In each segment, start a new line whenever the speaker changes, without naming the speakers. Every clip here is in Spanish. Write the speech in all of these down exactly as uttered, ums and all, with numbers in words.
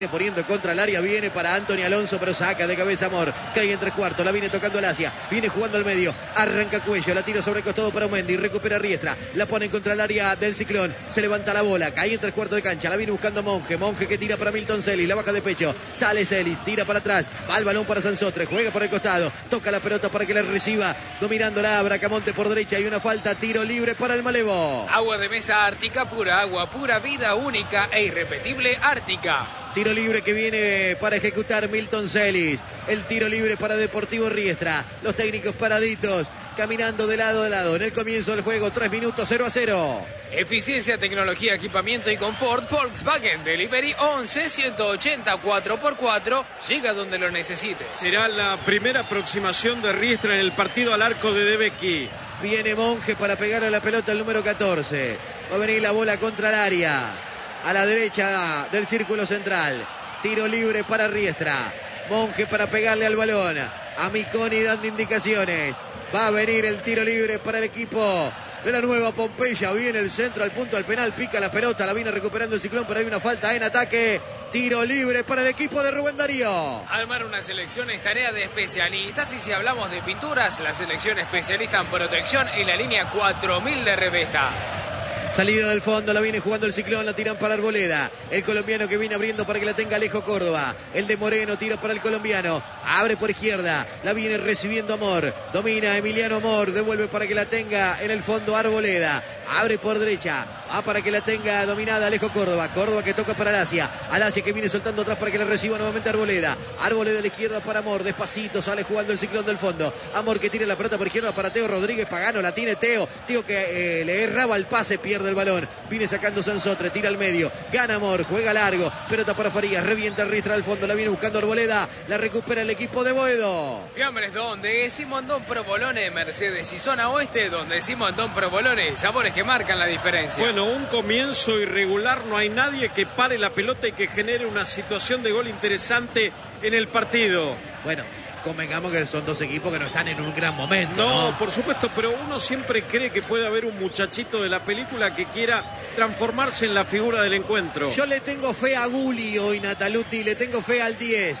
Poniendo contra el área, viene para Anthony Alonso, pero saca de cabeza Amor, cae en tres cuartos, la viene tocando al Asia, viene jugando al medio, arranca Cuello, la tira sobre el costado para Mendy, recupera Riestra, la pone contra el área del Ciclón, se levanta la bola, cae en tres cuartos de cancha, la viene buscando Monje, Monje que tira para Milton Celis, la baja de pecho, sale Celis, tira para atrás, va el balón para Sansotre, juega por el costado, toca la pelota para que la reciba, dominándola Bracamonte por derecha, y una falta, tiro libre para el Malevo.
Agua de mesa Ártica, pura agua, pura vida, única e irrepetible Ártica.
Tiro libre que viene para ejecutar Milton Celis. El tiro libre para Deportivo Riestra. Los técnicos paraditos, caminando de lado a lado. En el comienzo del juego, tres minutos, cero a cero.
Eficiencia, tecnología, equipamiento y confort. Volkswagen Delivery once ciento ochenta cuatro por cuatro. Llega donde lo necesites.
Será la primera aproximación de Riestra en el partido al arco de Debecki.
Viene Monje para pegar a la pelota el número catorce. Va a venir la bola contra el área. A la derecha del círculo central. Tiro libre para Riestra. Monje para pegarle al balón. A Miconi dando indicaciones. Va a venir el tiro libre para el equipo de la Nueva Pompeya. Viene el centro al punto al penal. Pica la pelota. La viene recuperando el Ciclón. Pero hay una falta en ataque. Tiro libre para el equipo de Rubén Darío.
Armar una selección es tarea de especialistas. Y si hablamos de pinturas, la selección especialista en protección en la línea cuatro mil de Revesta.
Salida del fondo, la viene jugando el Ciclón, la tiran para Arboleda. El colombiano que viene abriendo para que la tenga Alejo Córdoba. El de Moreno tira para el colombiano. Abre por izquierda, la viene recibiendo Amor. Domina Emiliano Amor, devuelve para que la tenga en el fondo Arboleda. Abre por derecha, va para que la tenga dominada Alejo Córdoba. Córdoba que toca para Alasia. Alasia que viene soltando atrás para que la reciba nuevamente Arboleda. Arboleda a la izquierda para Amor, despacito sale jugando el Ciclón del fondo. Amor que tira la pelota por izquierda para Teo Rodríguez Pagano, la tiene Teo. Teo que eh, le erraba el pase, pierde el balón, viene sacando Sansotre, tira al medio, gana Amor, juega largo, pelota para Farías, revienta el Riestra al fondo, la viene buscando Arboleda, la recupera el equipo de Boedo.
Fiambres donde Simondón Provolone, Mercedes y zona oeste, donde Simondón Provolone, sabores que marcan la diferencia.
Bueno, un comienzo irregular, no hay nadie que pare la pelota y que genere una situación de gol interesante en el partido.
Bueno, convengamos que son dos equipos que no están en un gran momento.
No,
¿no?
por supuesto, pero uno siempre cree que puede haber un muchachito de la película que quiera transformarse en la figura del encuentro.
Yo le tengo fe a Gulli hoy, Nataluti, le tengo fe al diez.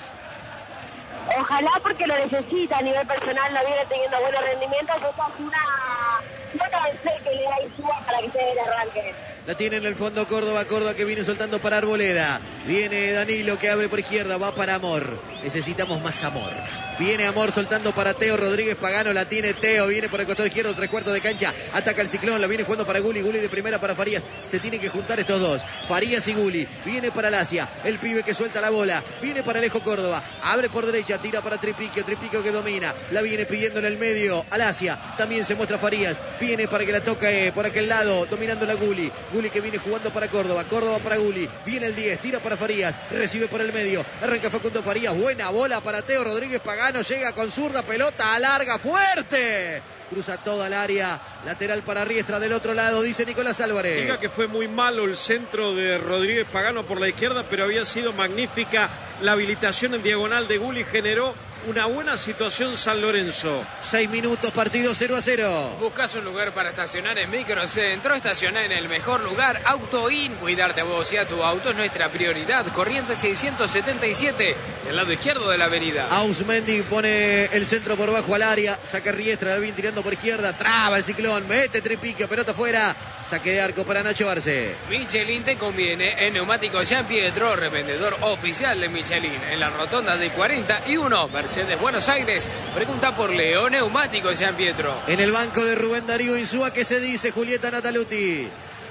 Ojalá, porque lo necesita a nivel personal, no viene teniendo buenos rendimientos. Esa es una nota de fe que le da Insúa para que se dé el arranque.
La tiene en el fondo Córdoba, Córdoba que viene soltando para Arboleda. Viene Danilo que abre por izquierda, va para Amor. Necesitamos más Amor. Viene Amor soltando para Teo Rodríguez Pagano, la tiene Teo, viene por el costado izquierdo, tres cuartos de cancha, ataca el Ciclón, la viene jugando para Gulli, Gulli de primera para Farías. Se tienen que juntar estos dos, Farías y Gulli. Viene para Lacia, el pibe que suelta la bola, viene para Alejo Córdoba, abre por derecha, tira para Tripiquio, Tripiquio que domina, la viene pidiendo en el medio a Lacia, también se muestra Farías, viene para que la toque por aquel lado, dominando la Gulli. Gulli que viene jugando para Córdoba, Córdoba para Gulli, viene el diez, tira para Farías, recibe por el medio, arranca Facundo Farías, buena bola para Teo Rodríguez Pagano, llega con zurda, pelota larga, fuerte, cruza toda el área, lateral para Riestra del otro lado, dice Nicolás Álvarez.
Diga que fue muy malo el centro de Rodríguez Pagano por la izquierda, pero había sido magnífica la habilitación en diagonal de Gulli, generó una buena situación San Lorenzo.
Seis minutos, partido cero a cero.
Buscas un lugar para estacionar en Microcentro, estacionar en el mejor lugar, AutoIn. Cuidarte a vos y a tu auto es nuestra prioridad. Corrientes seiscientos setenta y siete, del lado izquierdo de la avenida.
Ausmendi pone el centro por bajo al área, saca Riestra, la viene tirando por izquierda, traba el Ciclón, mete Tripiquio, pelota afuera, saque de arco para Nacho Arce.
Michelin te conviene en Neumáticos Gian Pietro, revendedor oficial de Michelin, en la rotonda de cuarenta y uno, Mercedes Buenos Aires. Pregunta por Leo Neumáticos Gian Pietro.
En el banco de Rubén Darío Insúa, ¿qué se dice, Julieta Nataluti?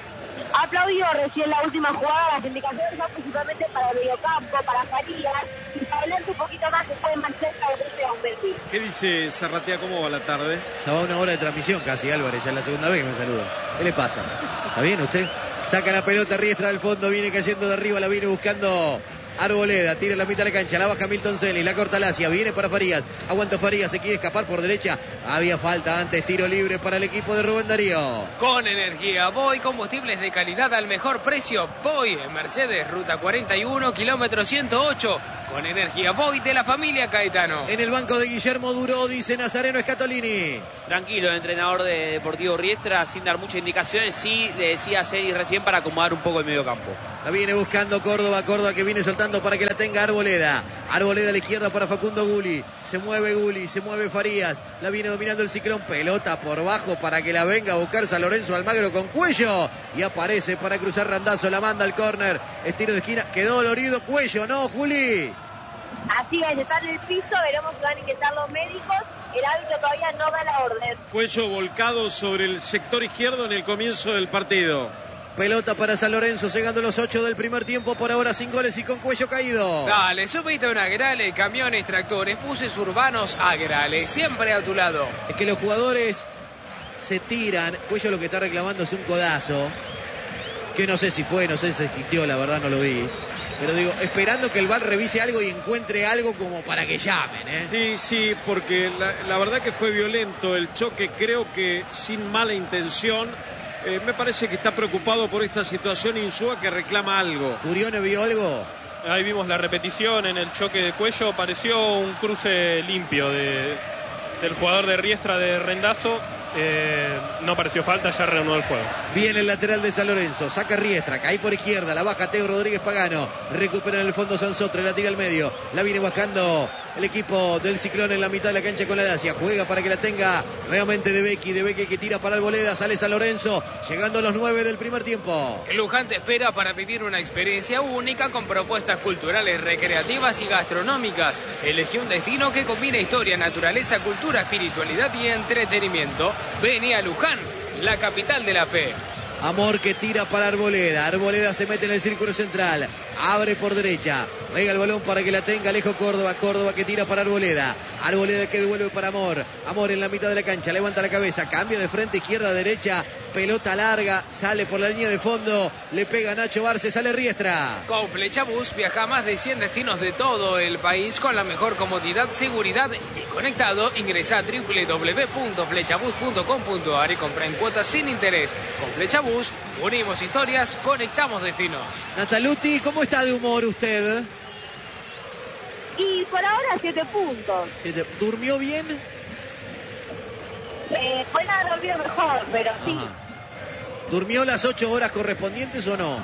Aplaudió recién la última jugada, las indicaciones son principalmente para el mediocampo, para Farías, y para adelante un poquito más se puede más cerca de este Ausmendi.
¿Qué dice Zarratea? ¿Cómo va la tarde?
Ya va una hora de transmisión casi, Álvarez, ya es la segunda vez que me saluda. ¿Qué le pasa? ¿Está bien usted? Saca la pelota, Riestra del fondo, viene cayendo de arriba, la viene buscando Arboleda, tira la mitad de la cancha, la baja Milton Celis, la corta Lacia, viene para Farías, aguanta Farías, se quiere escapar por derecha, había falta antes, tiro libre para el equipo de Rubén Darío.
Con energía Voy, combustibles de calidad al mejor precio. Voy en Mercedes, ruta cuarenta y uno, kilómetro ciento ocho. Con energía Voy de la familia Caetano.
En el banco de Guillermo Duró, dice Nazareno Escatolini.
Tranquilo, el entrenador de Deportivo Riestra, sin dar muchas indicaciones, sí le decía a Celis recién para acomodar un poco el medio campo.
La viene buscando Córdoba, Córdoba que viene soltando para que la tenga Arboleda. Arboleda a la izquierda para Facundo Gulli. Se mueve Gulli, se mueve Farías. La viene dominando el Ciclón. Pelota por bajo para que la venga a buscar San Lorenzo Almagro con Cuello. Y aparece para cruzar Randazzo. La manda al córner. Estiro de esquina. Quedó dolorido Cuello, ¿no, Juli?
Así es, está en el piso. Veremos si van a ingresar los médicos. El árbitro todavía no da la orden.
Cuello volcado sobre el sector izquierdo en el comienzo del partido.
Pelota para San Lorenzo, llegando los ocho del primer tiempo, por ahora sin goles y con Cuello caído.
Dale, subite a un Agrale, camiones, tractores, buses urbanos, Agrale, siempre a tu lado.
Es que los jugadores se tiran. Cuello lo que está reclamando es un codazo, que no sé si fue, no sé si existió, la verdad no lo vi. Pero digo, esperando que el V A R revise algo y encuentre algo como para que llamen, ¿eh?
Sí, sí, porque la, la verdad que fue violento el choque, creo que sin mala intención. Eh, me parece que está preocupado por esta situación Insúa, que reclama algo.
¿Curione vio algo?
Ahí vimos la repetición en el choque de Cuello. Pareció un cruce limpio de, del jugador de Riestra de Randazzo. Eh, no pareció falta, ya reanudó el juego.
Viene el lateral de San Lorenzo, saca Riestra, cae por izquierda, la baja Teo Rodríguez Pagano, recupera en el fondo Sansotre, la tira al medio, la viene bajando el equipo del Ciclón en la mitad de la cancha con la Dacia, juega para que la tenga nuevamente De Becchi, De Becchi que tira para Arboleda, sale San Lorenzo, llegando a los nueve del primer tiempo.
El Luján te espera para vivir una experiencia única con propuestas culturales, recreativas y gastronómicas. Elegí un destino que combina historia, naturaleza, cultura, espiritualidad y entretenimiento. Vení a Luján, la capital de la fe.
Amor que tira para Arboleda. Arboleda se mete en el círculo central. Abre por derecha. Pega el balón para que la tenga Alejo Córdoba. Córdoba que tira para Arboleda. Arboleda que devuelve para Amor. Amor en la mitad de la cancha. Levanta la cabeza. Cambia de frente, izquierda, derecha. Pelota larga. Sale por la línea de fondo. Le pega Nacho Barce. Sale Riestra.
Con Flechabús viaja a más de cien destinos de todo el país con la mejor comodidad, seguridad y conectado. Ingresa a doble u doble u doble u punto flechabús punto com punto a r y compra en cuotas sin interés. Con Flechabús unimos historias, conectamos destinos.
Nataluti, ¿cómo está de humor usted?
Y por ahora siete puntos.
¿Durmió bien?
Eh, puede haber dormido mejor, pero sí.
Ajá. ¿Durmió las ocho horas correspondientes o no?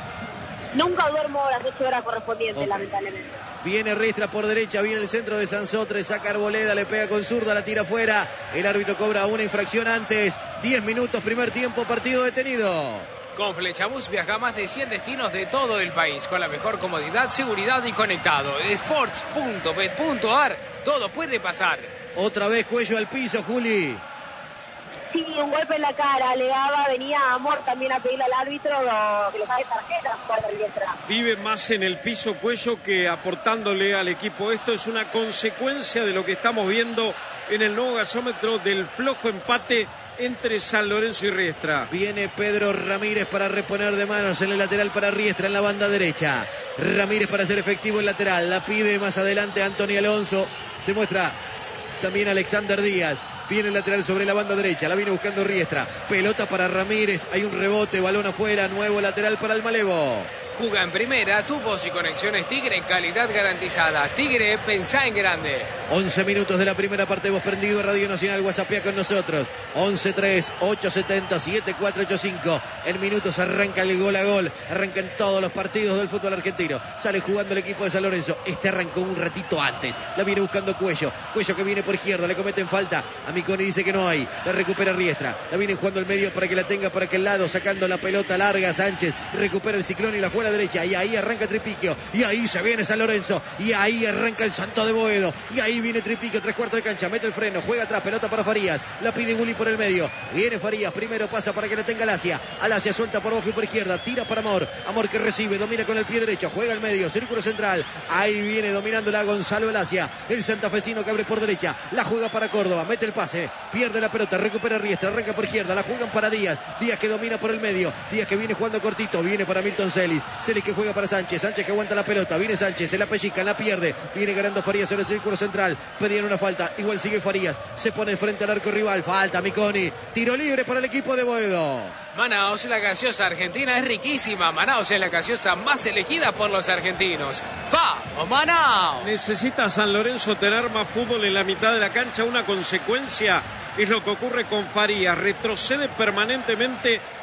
Nunca duermo las ocho horas correspondientes, okay, lamentablemente.
Viene Riestra por derecha, viene el centro de Sansotre, saca Arboleda, le pega con zurda, la tira afuera. El árbitro cobra una infracción antes. diez minutos, primer tiempo, partido detenido.
Con Flechabús viaja a más de cien destinos de todo el país con la mejor comodidad, seguridad y conectado. sports punto bet punto a r, todo puede pasar.
Otra vez Cuello al piso, Juli.
Sí, un golpe en la cara, le daba, venía Amor también a pedirle al árbitro que le saque tarjetas por el Riestra.
Vive más en el piso Cuello que aportándole al equipo. Esto es una consecuencia de lo que estamos viendo en el nuevo gasómetro del flojo empate entre San Lorenzo y Riestra.
Viene Pedro Ramírez para reponer de manos en el lateral para Riestra en la banda derecha. Ramírez para hacer efectivo el lateral. La pide más adelante Antonio Alonso. Se muestra también Alexander Díaz. Viene el lateral sobre la banda derecha. La viene buscando Riestra. Pelota para Ramírez. Hay un rebote. Balón afuera. Nuevo lateral para el Malevo.
Juga en primera, tubos y conexiones Tigre, calidad garantizada. Tigre, pensá en grande.
once minutos de la primera parte, vos prendido, Radio Nacional, WhatsAppea con nosotros. once tres, ocho siete cero, siete cuatro ocho cinco. En minutos arranca el gol a gol. Arrancan todos los partidos del fútbol argentino. Sale jugando el equipo de San Lorenzo. Este arrancó un ratito antes. La viene buscando Cuello. Cuello que viene por izquierda, le cometen falta. A Miconi dice que no hay. La recupera Riestra. La viene jugando el medio para que la tenga para aquel lado, sacando la pelota larga. Sánchez recupera el Ciclón y la juega a la derecha. Y ahí arranca Tripiquio. Y ahí se viene San Lorenzo. Y ahí arranca el Santo de Boedo. Y ahí viene Tripiquio, tres cuartos de cancha. Mete el freno, juega atrás, pelota para Farías. La pide Gulli por el medio. Viene Farías, primero pasa para que la tenga Alasia. Alasia suelta por abajo y por izquierda. Tira para Amor. Amor que recibe, domina con el pie derecho. Juega al medio, círculo central. Ahí viene dominándola Gonzalo Alasia. El santafesino que abre por derecha. La juega para Córdoba. Mete el pase. Pierde la pelota. Recupera Riestra. Arranca por izquierda. La juegan para Díaz. Díaz que domina por el medio. Díaz que viene jugando cortito. Viene para Milton Celis. Celis que juega para Sánchez. Sánchez que aguanta la pelota. Viene Sánchez. Se la pellizca. La pierde. Viene ganando Farías en el círculo central. Pedían una falta. Igual sigue Farías. Se pone frente al arco rival. Falta Miconi. Tiro libre para el equipo de Boedo.
Manaos, la gaseosa argentina es riquísima. Manaos es la gaseosa más elegida por los argentinos. ¡Vamos, Manaos!
Necesita San Lorenzo tener más fútbol en la mitad de la cancha. Una consecuencia es lo que ocurre con Farías. Retrocede permanentemente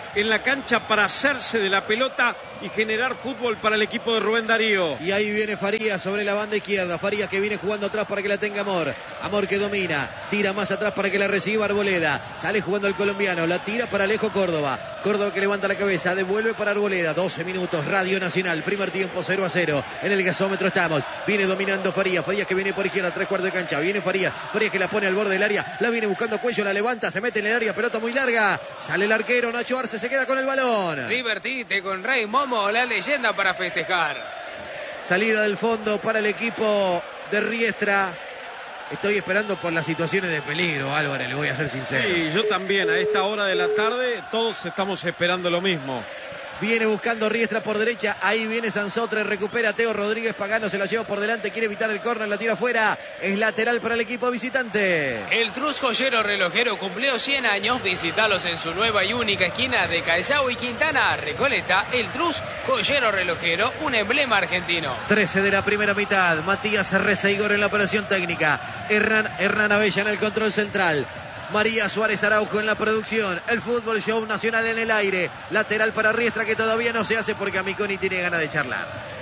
en la cancha para hacerse de la pelota y generar fútbol para el equipo de Rubén Darío.
Y ahí viene Farías sobre la banda izquierda. Farías que viene jugando atrás para que la tenga Amor. Amor que domina, tira más atrás para que la reciba Arboleda. Sale jugando el colombiano, la tira para Alejo Córdoba. Córdoba que levanta la cabeza, devuelve para Arboleda. doce minutos, Radio Nacional, primer tiempo cero a cero. En el gasómetro estamos. Viene dominando Farías. Farías que viene por izquierda, tres cuartos de cancha. Viene Farías. Farías que la pone al borde del área. La viene buscando Cuello, la levanta, se mete en el área, pelota muy larga. Sale el arquero, Nacho Arce se queda con el balón.
Divertite con Rey Momo, la leyenda para festejar.
Salida del fondo para el equipo de Riestra. Estoy esperando por las situaciones de peligro, Álvarez, le voy a ser sincero.
Sí, yo también, a esta hora de la tarde todos estamos esperando lo mismo.
Viene buscando Riestra por derecha, ahí viene Sansotre, recupera Teo Rodríguez Pagano, se la lleva por delante, quiere evitar el córner, la tira afuera, es lateral para el equipo visitante.
El Trus Joyero Relojero cumplió cien años, visitalos en su nueva y única esquina de Callao y Quintana, Recoleta. El Trus Joyero Relojero, un emblema argentino.
trece de la primera mitad, Matías Reseigor en la operación técnica, Hernán, Hernán Abella en el control central. María Suárez Araujo en la producción. El fútbol show nacional en el aire. Lateral para Riestra que todavía no se hace porque Amiconi tiene ganas de charlar.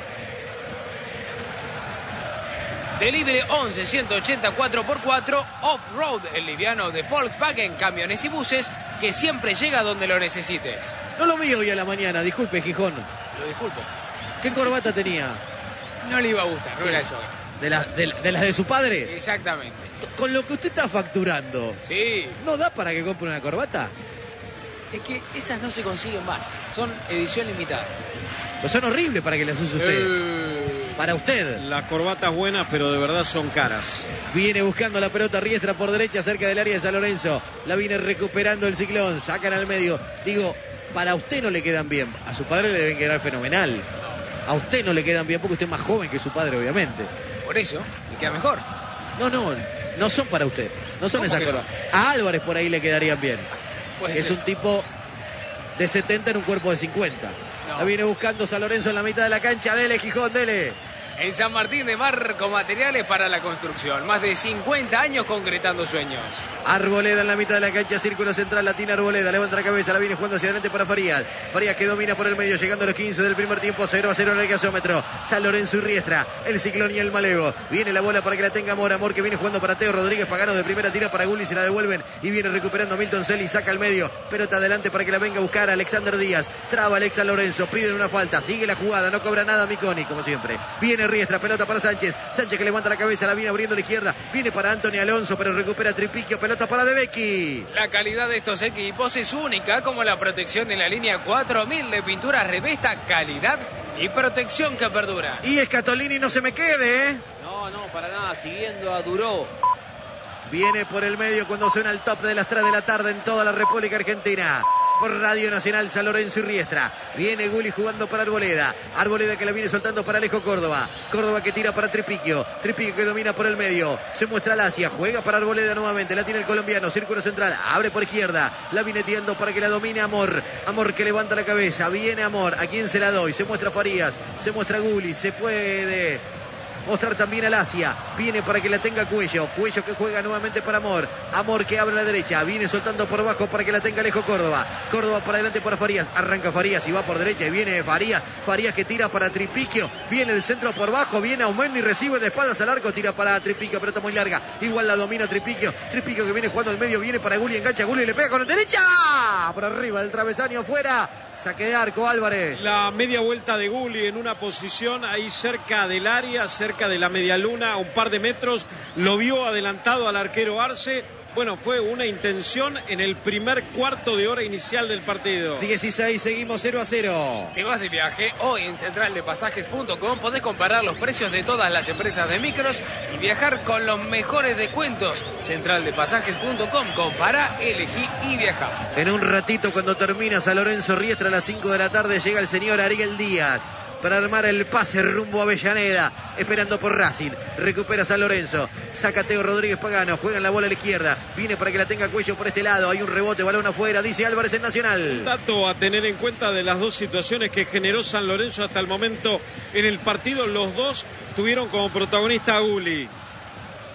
Delivery once ciento ochenta cuatro por cuatro. Off-road, el liviano de Volkswagen, camiones y buses que siempre llega donde lo necesites.
No lo vi hoy a la mañana, disculpe Gijón.
Lo disculpo.
¿Qué corbata tenía?
No le iba a gustar, no era eso.
¿De, la, de, de las de su padre?
Exactamente.
Con lo que usted está facturando,
Sí.
¿no da para que compre una corbata?
Es que esas no se consiguen más. Son edición limitada.
Pues son horribles para que las use usted.
Eh...
Para usted.
Las corbatas buenas, pero de verdad son caras.
Viene buscando la pelota Riestra por derecha cerca del área de San Lorenzo. La viene recuperando el Ciclón. Sacan al medio. Digo, para usted no le quedan bien. A su padre le deben quedar fenomenal. A usted no le quedan bien porque usted es más joven que su padre, obviamente.
Por eso, le queda mejor.
No, no, no son para usted. No son
¿Cómo
esas
que no?
corbatas. A Álvarez por ahí le quedarían bien.
Puede
Es
ser.
un tipo de setenta en un cuerpo de cincuenta.
No.
La viene buscando San Lorenzo en la mitad de la cancha. Dele, Gijón, dele.
En San Martín de Mar con materiales para la construcción. Más de cincuenta años concretando sueños.
Arboleda en la mitad de la cancha, círculo central, latina Arboleda, levanta la cabeza, la viene jugando hacia adelante para Farías. Farías que domina por el medio, llegando a los quince del primer tiempo, cero a cero en el gasómetro. San Lorenzo y Riestra, el Ciclón y el Malevo. Viene la bola para que la tenga Amor, Amor que viene jugando para Teo Rodríguez Pagano de primera, tira para Gulli, se la devuelven y viene recuperando Milton Celi, saca al medio, pelota adelante para que la venga a buscar Alexander Díaz. Traba Alex San Lorenzo, piden una falta, sigue la jugada, no cobra nada Miconi, como siempre. Viene Riestra, pelota para Sánchez, Sánchez que levanta la cabeza, la viene abriendo a la izquierda, viene para Anthony Alonso, pero recupera Tripiquio, pelota para De Becchi.
La calidad de estos equipos es única, como la protección de la línea cuatro mil de pinturas Revesta, calidad y protección que perdura.
Y Scatolini no se me quede, ¿eh?
No, no, para nada, siguiendo a Duró.
Viene por el medio cuando suena el top de las tres de la tarde en toda la República Argentina. Por Radio Nacional, San Lorenzo y Riestra. Viene Gulli jugando para Arboleda. Arboleda que la viene soltando para Alejo Córdoba. Córdoba que tira para Tripiquio. Tripiquio que domina por el medio. Se muestra Lacia. Juega para Arboleda nuevamente. La tiene el colombiano. Círculo central. Abre por izquierda. La viene tirando para que la domine Amor. Amor que levanta la cabeza. Viene Amor. ¿A quién se la doy? Se muestra Farías. Se muestra Gulli. Se puede mostrar también a Lacia. Viene para que la tenga Cuello. Cuello que juega nuevamente para Amor. Amor que abre a la derecha. Viene soltando por abajo para que la tenga Alejo Córdoba. Córdoba para adelante para Farías. Arranca Farías y va por derecha. Y viene Farías. Farías que tira para Tripiquio. Viene el centro por bajo. Viene Aumendi. Recibe de espaldas al arco. Tira para Tripiquio. Pelota muy larga. Igual la domina Tripiquio. Tripiquio que viene jugando al medio. Viene para Gulli. Engancha Gulli y le pega con la derecha. Por arriba del travesaño fuera. Saque de arco Álvarez.
La media vuelta de Gulli en una posición ahí cerca del área, cerca de la media luna, a un par de metros. Lo vio adelantado al arquero Arce. Bueno, fue una intención en el primer cuarto de hora inicial del partido.
dieciséis, seguimos cero a cero.
Te vas de viaje, hoy en central de pasajes punto com podés comparar los precios de todas las empresas de micros y viajar con los mejores descuentos. central de pasajes punto com, compara, elegí y viaja.
En un ratito, cuando termina San Lorenzo Riestra a las cinco de la tarde, llega el señor Ariel Díaz para armar el pase rumbo a Avellaneda, esperando por Racing. Recupera San Lorenzo, saca Teo Rodríguez Pagano, juega en la bola a la izquierda, viene para que la tenga Cuello por este lado, hay un rebote, balón afuera, dice Álvarez en Nacional.
Dato a tener en cuenta de las dos situaciones que generó San Lorenzo hasta el momento en el partido, los dos tuvieron como protagonista a Gulli.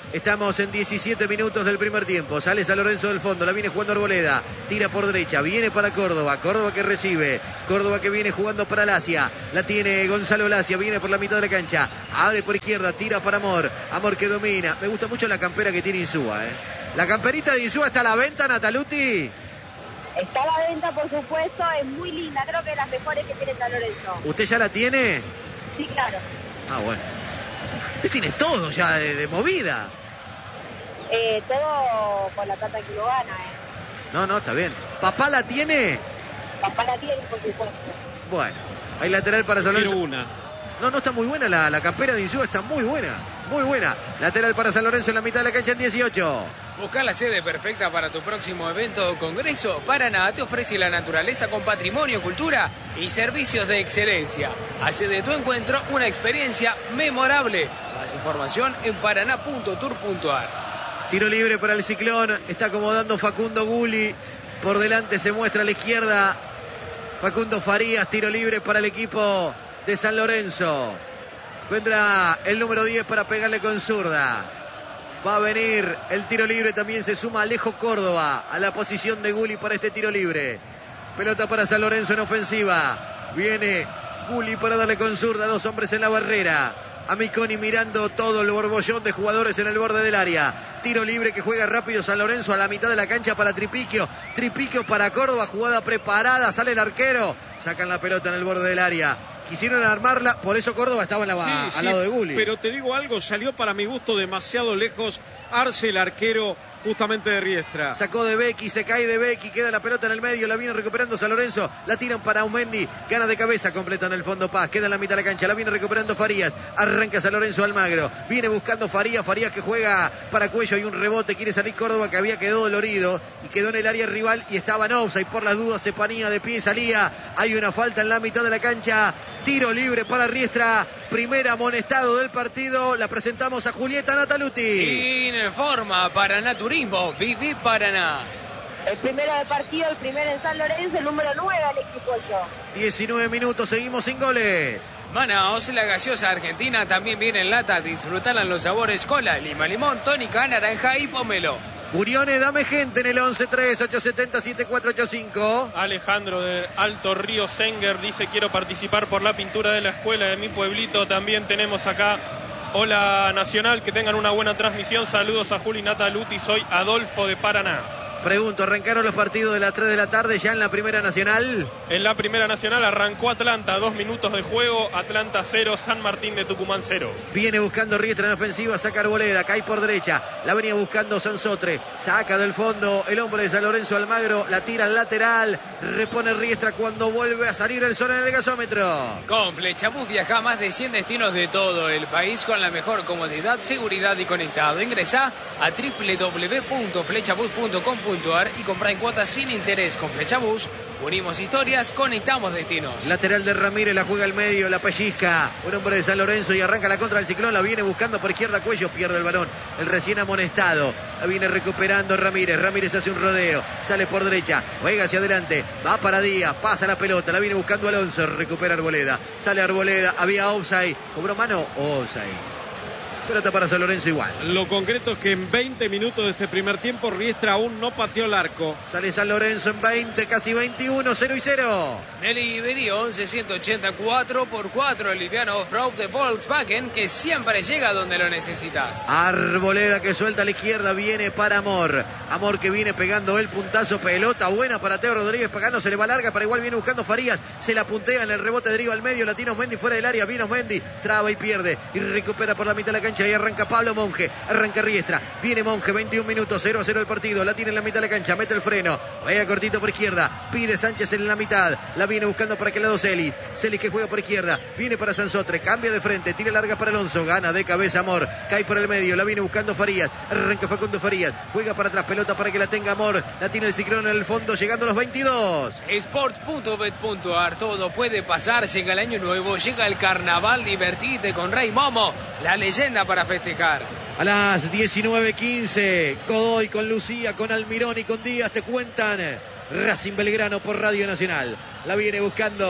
Estamos en diecisiete minutos del primer tiempo. Sale San Lorenzo del fondo. La viene jugando Arboleda. Tira por derecha. Viene para Córdoba. Córdoba que recibe. Córdoba que viene jugando para Lacia. La tiene Gonzalo Lacia. Viene por la mitad de la cancha. Abre por izquierda. Tira para Amor. Amor que domina. Me gusta mucho la campera que tiene Insúa, ¿eh? La camperita de Insúa está a la venta, Nataluti.
Está a la venta, por supuesto. Es muy linda. Creo que es de las mejores que tiene San Lorenzo.
¿Usted ya la tiene?
Sí, claro.
Ah, bueno. Usted tiene todo ya de, de movida.
Eh, todo con la plata que lo gana, ¿eh?
No, no, está bien. ¿Papá la tiene?
Papá la tiene, por supuesto.
Bueno, hay lateral para San Lorenzo.
Quiero una.
No, no está muy buena la, la campera de Insúa, está muy buena. Muy buena. Lateral para San Lorenzo en la mitad de la cancha en dieciocho.
Busca la sede perfecta para tu próximo evento o congreso. Paraná te ofrece la naturaleza con patrimonio, cultura y servicios de excelencia. Hace de tu encuentro una experiencia memorable. Más información en paraná punto tour punto ar.
Tiro libre para el Ciclón. Está acomodando Facundo Gulli. Por delante se muestra a la izquierda Facundo Farías. Tiro libre para el equipo de San Lorenzo. Vendrá el número diez para pegarle con zurda. Va a venir el tiro libre. También se suma Alejo Córdoba a la posición de Gulli para este tiro libre. Pelota para San Lorenzo en ofensiva. Viene Gulli para darle con zurda. Dos hombres en la barrera. Amiconi mirando todo el borbollón de jugadores en el borde del área. Tiro libre que juega rápido San Lorenzo a la mitad de la cancha para Tripiquio. Tripiquio para Córdoba, jugada preparada, sale el arquero. Sacan la pelota en el borde del área. Quisieron armarla, por eso Córdoba estaba en la,
Sí,
al
sí,
lado de Gulli.
Pero te digo algo, salió para mi gusto demasiado lejos Arce, el arquero justamente de Riestra.
Sacó de Becky, se cae de Becky, queda la pelota en el medio, la viene recuperando San Lorenzo, la tiran para Aumendi, gana de cabeza, completa en el fondo Paz, queda en la mitad de la cancha, la viene recuperando Farías, arranca San Lorenzo Almagro, viene buscando Farías, Farías que juega para Cuello, hay un rebote, quiere salir Córdoba que había quedado dolorido y quedó en el área rival y estaba en offside, por las dudas se panía de pie, salía, hay una falta en la mitad de la cancha, tiro libre para Riestra, primer amonestado del partido, la presentamos a Julieta Nataluti.
Informa Paraná Turismo, viví Paraná.
El primero del partido, el primero en San Lorenzo, el número nueve al equipo yo.
diecinueve minutos, seguimos sin goles.
Manaos, la gaseosa argentina, también viene en lata. Disfrutarán los sabores cola, lima, limón, tónica, naranja y pomelo.
Curione, dame gente en el once tres ocho siete cero siete cuatro ocho cinco.
Alejandro de Alto Río Senger dice: quiero participar por la pintura de la escuela de mi pueblito. También tenemos acá Hola Nacional, que tengan una buena transmisión. Saludos a Juli Nataluti, soy Adolfo de Paraná.
Pregunto, ¿arrancaron los partidos de las tres de la tarde ya en la Primera Nacional?
En la Primera Nacional arrancó Atlanta, dos minutos de juego, Atlanta cero, San Martín de Tucumán cero.
Viene buscando Riestra en ofensiva, saca Arboleda, cae por derecha, la venía buscando Sansotre, saca del fondo el hombre de San Lorenzo Almagro, la tira al lateral, repone Riestra cuando vuelve a salir el sol en el gasómetro.
Con Flechabús viaja a más de cien destinos de todo el país con la mejor comodidad, seguridad y conectado. Ingresá a doble u doble u doble u punto flechabús punto com punto ar y compra en cuotas sin interés. Con Flechabús unimos historias, conectamos destinos.
Lateral de Ramírez, la juega al medio, la pellizca, un hombre de San Lorenzo y arranca la contra del Ciclón, la viene buscando por izquierda, Cuello pierde el balón, el recién amonestado, la viene recuperando Ramírez, Ramírez hace un rodeo, sale por derecha, juega hacia adelante, va para Díaz, pasa la pelota, la viene buscando Alonso, recupera Arboleda, sale Arboleda, había offside, cobró mano, offside. Pelota para San Lorenzo igual.
Lo concreto es que en veinte minutos de este primer tiempo Riestra aún no pateó el arco.
Sale San Lorenzo en veinte, casi veintiuno, cero y cero.
Delivery once ciento ochenta cuatro por cuatro, el liviano off-road de Volkswagen, que siempre llega donde lo necesitas.
Arboleda que suelta a la izquierda, viene para Amor. Amor que viene pegando el puntazo, pelota buena para Teo Rodríguez Pagano, se le va larga, para igual viene buscando Farías, se la puntea en el rebote, deriva al medio, Latino Mendy fuera del área, vino Mendy, traba y pierde, y recupera por la mitad de la cancha, y arranca Pablo Monge, arranca Riestra, viene Monge, veintiún minutos, cero a cero el partido, la tiene en la mitad de la cancha, mete el freno, vaya cortito por izquierda, pide Sánchez en la mitad, la viene buscando para aquel lado Celis, Celis que juega por izquierda, viene para Sansotre, cambia de frente, tira larga para Alonso, gana de cabeza Amor, cae por el medio, la viene buscando Farías, arranca Facundo Farías, juega para atrás, pelota para que la tenga Amor, la tiene el Ciclón en el fondo, llegando a los veintidós.
Sports punto bet punto ar, todo puede pasar, llega el año nuevo, llega el carnaval, divertite con Rey Momo, la leyenda para festejar.
A las diecinueve quince, Godoy con Lucía, con Almirón y con Díaz te cuentan Racing Belgrano por Radio Nacional. La viene buscando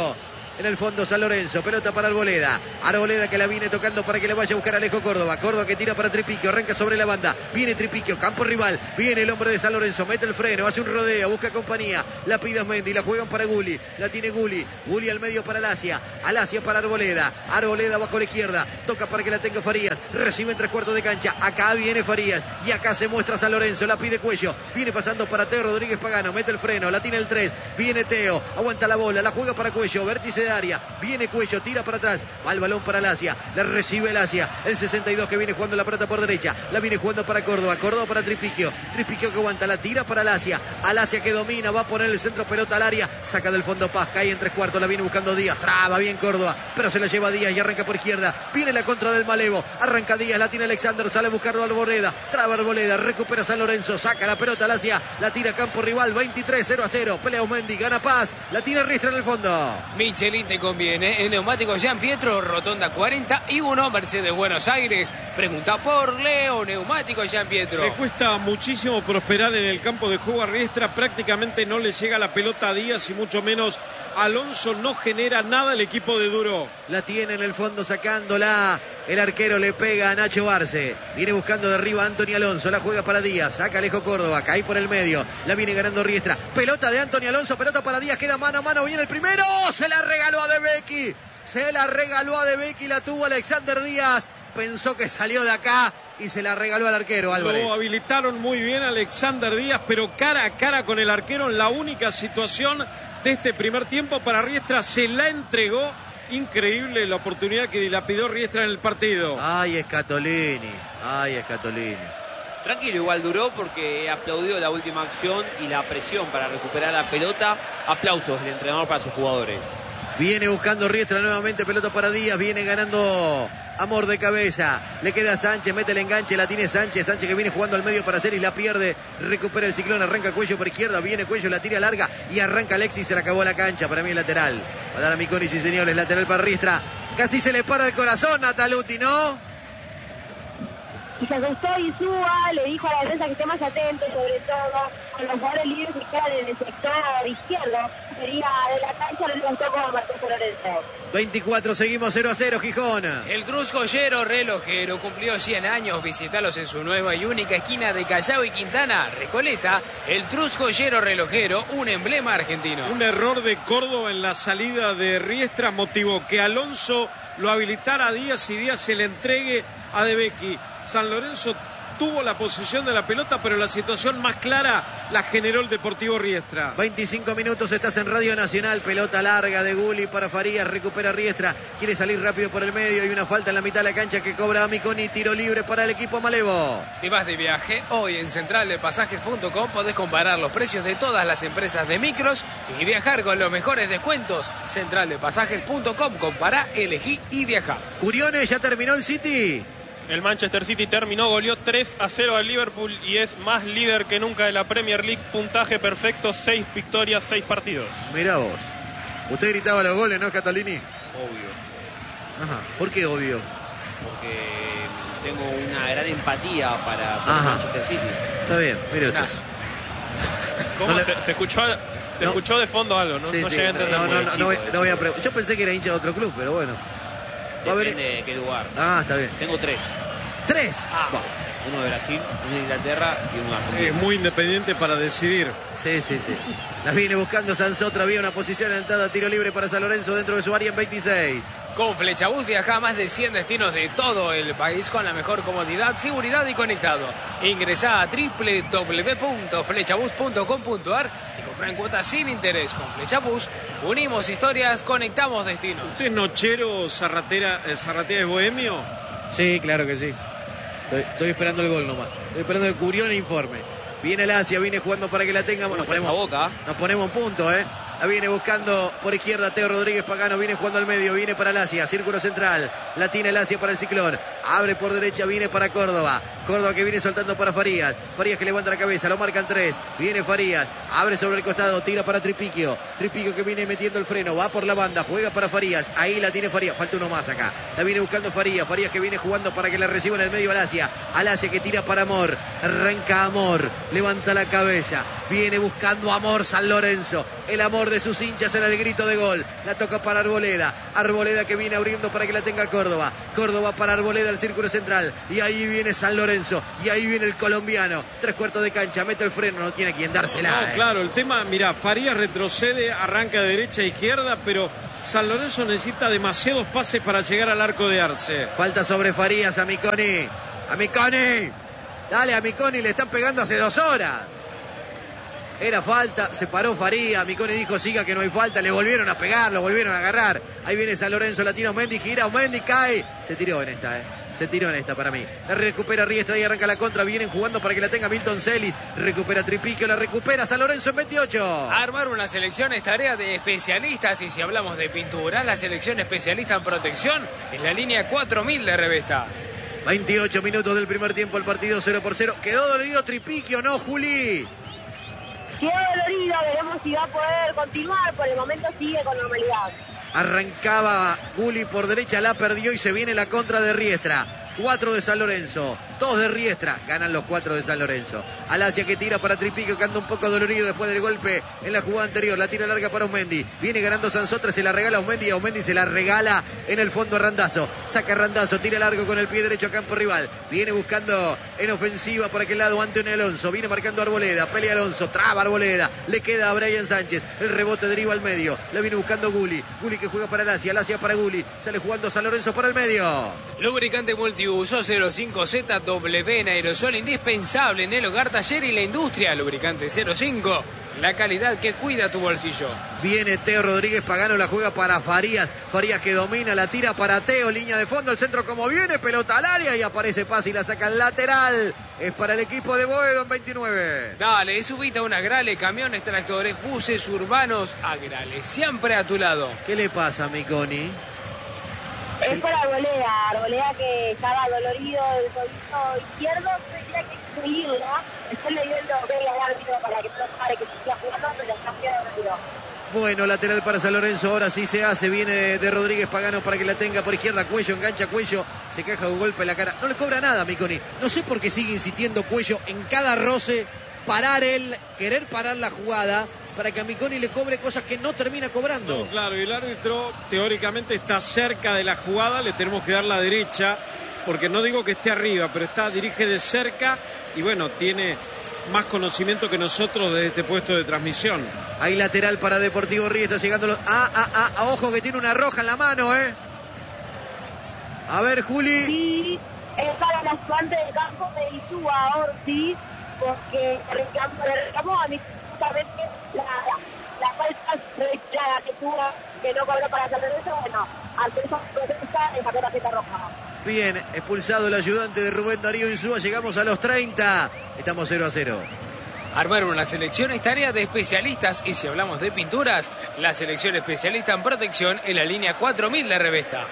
en el fondo San Lorenzo, pelota para Arboleda, Arboleda que la viene tocando para que le vaya a buscar Alejo Córdoba, Córdoba que tira para Tripiquio, arranca sobre la banda, viene Tripiquio, campo rival, viene el hombre de San Lorenzo, mete el freno, hace un rodeo, busca compañía, la pide Mendy, la juegan para Gulli, la tiene Gulli, Gulli al medio para Alasia, Alasia para Arboleda, Arboleda bajo la izquierda, toca para que la tenga Farías, recibe en tres cuartos de cancha, acá viene Farías y acá se muestra San Lorenzo, la pide Cuello, viene pasando para Teo Rodríguez Pagano, mete el freno, la tiene el tres, viene Teo, aguanta la bola, la juega para Cuello, vértice de área, viene Cuello, tira para atrás, va el balón para Alasia, la recibe Alasia, el sesenta y dos que viene jugando la pelota por derecha, la viene jugando para Córdoba, Córdoba para Tripiquio, Tripiquio que aguanta, la tira para Alasia, Alasia que domina, va a poner el centro, pelota al área, saca del fondo Paz, cae en tres cuartos, la viene buscando Díaz, traba bien Córdoba, pero se la lleva Díaz y arranca por izquierda, viene la contra del Malevo, arranca Díaz, la tiene Alexander, sale a buscarlo Arboleda, traba Arboleda, recupera San Lorenzo, saca la pelota Alasia, la tira campo rival, veintitrés cero a cero, pelea Mendy, gana Paz, la tiene Riestra en el fondo.
Michelin te conviene, en Neumáticos Jean Pietro, Rotonda cuarenta y uno, Mercedes Buenos Aires. Pregunta por Leo, Neumáticos Jean Pietro.
Le cuesta muchísimo prosperar en el campo de juego a Riestra, prácticamente no le llega la pelota a Díaz y mucho menos Alonso, no genera nada el equipo de Duró.
La tiene en el fondo sacándola, el arquero le pega a Nacho Barce, viene buscando de arriba a Anthony Alonso, la juega para Díaz, saca Alejo Córdoba, cae por el medio, la viene ganando Riestra, pelota de Anthony Alonso, pelota para Díaz, queda mano a mano, viene el primero, se la regaló a De Becchi, se la regaló a De Becchi, la tuvo Alexander Díaz, pensó que salió de acá y se la regaló al arquero Álvarez.
Lo habilitaron muy bien Alexander Díaz, pero cara a cara con el arquero en la única situación de este primer tiempo para Riestra, se la entregó. Increíble la oportunidad que dilapidó Riestra en el partido.
Ay, Scatolini, ay, Scatolini.
Tranquilo, igual duró porque aplaudió la última acción y la presión para recuperar la pelota. Aplausos del entrenador para sus jugadores.
Viene buscando Riestra nuevamente, pelota para Díaz, viene ganando Amor de cabeza, le queda a Sánchez, mete el enganche, la tiene Sánchez, Sánchez que viene jugando al medio para hacer y la pierde, recupera el Ciclón, arranca Cuello por izquierda, viene Cuello, la tira larga y arranca Alexis, se le acabó la cancha, para mí es lateral, va a dar a Miconi, sí señores, lateral para Riestra, casi se le para el corazón Nataluti, ¿no?
Y se asustó Insúa, le dijo a la defensa que esté más atento, sobre todo con los jugadores libres que quedan en el sector izquierdo, sería de la cancha, lo levantó como Martín Lorenzo.
veinticuatro, seguimos cero a cero, Gijón.
El Trus Joyero Relojero cumplió cien años, visitalos en su nueva y única esquina de Callao y Quintana, Recoleta. El Trus Joyero Relojero, un emblema argentino.
Un error de Córdoba en la salida de Riestra motivó que Alonso lo habilitara a Díaz y Díaz se le entregue a De Becchi. San Lorenzo tuvo la posesión de la pelota, pero la situación más clara la generó el Deportivo Riestra.
veinticinco minutos, estás en Radio Nacional, pelota larga de Gulli para Farías, recupera Riestra, quiere salir rápido por el medio y una falta en la mitad de la cancha que cobra Miconi, tiro libre para el equipo Malevo.
Te vas de viaje, hoy en central de pasajes punto com podés comparar los precios de todas las empresas de micros y viajar con los mejores descuentos. central de pasajes punto com, compará, elegí y viajá.
Curiones, ya terminó el City.
El Manchester City terminó, goleó tres a cero al Liverpool y es más líder que nunca de la Premier League. Puntaje perfecto, seis victorias, seis partidos.
Mirá vos. Usted gritaba los goles, ¿no, Catalini?
Obvio.
Ajá. ¿Por qué obvio?
Porque tengo una gran empatía para, para
Ajá.
Manchester City.
Está bien, mire usted.
¿Cómo?
No le-
Se, se escuchó, se
No.
escuchó de fondo algo, ¿no?
Sí,
no
sí,
llegué a entender.
no, no,
muy
no,
chico,
no voy,
de
no voy a
chico.
preguntar. Yo pensé que era hincha de otro club, pero bueno. Va a
Depende
venir-
de qué lugar.
Ah, está bien.
Tengo tres.
Tres.
Ah,
Va.
uno de Brasil, uno de Inglaterra y uno de Argentina.
Es muy independiente para decidir.
Sí, sí, sí. La viene buscando Sansotra, había una posición adelantada, tiro libre para San Lorenzo dentro de su área en veintiséis.
Con Flechabús viaja a más de cien destinos de todo el país con la mejor comodidad, seguridad y conectado. Ingresá a doble u doble u doble u punto flechabús punto com punto ar y compra en cuotas sin interés. Con Flechabús unimos historias, conectamos destinos.
¿Usted es nochero, Zarratera, eh, Zarratera es bohemio?
Sí, claro que sí. Estoy, estoy esperando el gol nomás. Estoy esperando que Curione informe. Viene el Asia, viene jugando para que la tengamos. Nos
¿Cómo está esa
ponemos,
boca?
nos ponemos un punto, ¿eh? La viene buscando por izquierda Teo Rodríguez Pagano, viene jugando al medio, viene para el Asia, círculo central, la tiene el Asia para el Ciclón, abre por derecha, viene para Córdoba, Córdoba que viene soltando para Farías, Farías que levanta la cabeza, lo marcan tres, viene Farías, abre sobre el costado, tira para Tripiquio, Tripiquio que viene metiendo el freno, va por la banda, juega para Farías, ahí la tiene Farías, falta uno más acá, la viene buscando Farías, Farías que viene jugando para que la reciba en el medio al Asia, al Asia que tira para Amor, arranca Amor, levanta la cabeza, Viene buscando amor San Lorenzo. El amor de sus hinchas en el grito de gol. La toca para Arboleda. Arboleda que viene abriendo para que la tenga Córdoba. Córdoba para Arboleda al círculo central. Y ahí viene San Lorenzo. Y ahí viene el colombiano. Tres cuartos de cancha. Mete el freno. No tiene quien dársela.
No,
eh.
claro, el tema, mira, Farías retrocede, arranca de derecha a izquierda, pero San Lorenzo necesita demasiados pases para llegar al arco de Arce.
Falta sobre Farías a Miconi. A Miconi. Dale a Miconi. Le están pegando hace dos horas. Era falta, se paró Farías, Miconi dijo siga que no hay falta, le volvieron a pegar, lo volvieron a agarrar. Ahí viene San Lorenzo, la tira Osmendi, gira Osmendi, cae. Se tiró en esta, eh. Se tiró en esta para mí. La recupera Riestra y arranca la contra. Vienen jugando para que la tenga Milton Celis. Recupera Tripiquio, la recupera San Lorenzo en veintiocho.
Armar una selección es tarea de especialistas. Y si hablamos de pintura, la selección especialista en protección es la línea cuatro mil de Revesta.
veintiocho minutos del primer tiempo, el partido cero por cero. Quedó dolido Tripiquio, ¿no, Juli?
Quedó dolorido, veremos si va a poder continuar. Por el momento sigue con normalidad.
Arrancaba Juli por derecha, la perdió y se viene la contra de Riestra. Cuatro de San Lorenzo, dos de Riestra, ganan los cuatro de San Lorenzo. Alacia que tira para Tripiquio, que anda un poco dolorido después del golpe en la jugada anterior. La tira larga para Osmendi, viene ganando Sansotre, se la regala a Osmendi y a Osmendi se la regala en el fondo a Randazzo. Saca Randazzo, tira largo con el pie derecho a campo rival. Viene buscando en ofensiva por aquel lado Antonio Alonso, viene marcando Arboleda, pelea Alonso, traba Arboleda, le queda a Brian Sánchez, el rebote deriva al medio, la viene buscando Guli, Guli que juega para Alacia, Alacia para Guli, sale jugando San Lorenzo por el medio.
Lubricante multiuso cero cinco Z W en aerosol, indispensable en el hogar, taller y la industria. Lubricante cero cinco, la calidad que cuida tu bolsillo.
Viene Teo Rodríguez Pagano, la juega para Farías. Farías que domina, la tira para Teo, línea de fondo, el centro como viene, pelota al área y aparece Paz y la saca al lateral. Es para el equipo de Boedo en veintinueve.
Dale, subita una Agrale, camiones, tractores, buses urbanos. Agrale, siempre a tu lado.
¿Qué le pasa a Miconi?
Es por Arboleda, Arboleda que estaba dolorido del tobillo izquierdo, tendría que seguirlo, ¿no? Estoy leyendo que el árbitro para que no pare que se siga jugando, pero está quedando dolorido.
Bueno, lateral para San Lorenzo, ahora sí se hace, viene de, de Rodríguez Pagano para que la tenga por izquierda, Cuello, engancha Cuello, se caja un golpe en la cara, no le cobra nada a Miconi, no sé por qué sigue insistiendo Cuello en cada roce, parar él, querer parar la jugada, para que a Miconi le cobre cosas que no termina cobrando.
No, claro, y el árbitro teóricamente está cerca de la jugada, le tenemos que dar la derecha, porque no digo que esté arriba, pero está, dirige de cerca y bueno, tiene más conocimiento que nosotros desde este puesto de transmisión.
Hay lateral para Deportivo Ríos, está llegando los... Ah, ah, ah, ah, ojo que tiene una roja en la mano, ¿eh? A ver, Juli.
Sí, es para la suerte del campo de Insúa, Ortiz, porque reclamó, reclamó a mi justamente la, la, la falta reiterada que tuvo, que no cobró para San Lorenzo. Bueno, ante esa protesta, le sacó tarjeta roja.
Bien, expulsado el ayudante de Rubén Darío Insúa, llegamos a los treinta, estamos cero a cero.
Armar una selección es tarea de especialistas y si hablamos de pinturas, la selección especialista en protección es la línea cuatro mil de Revesta.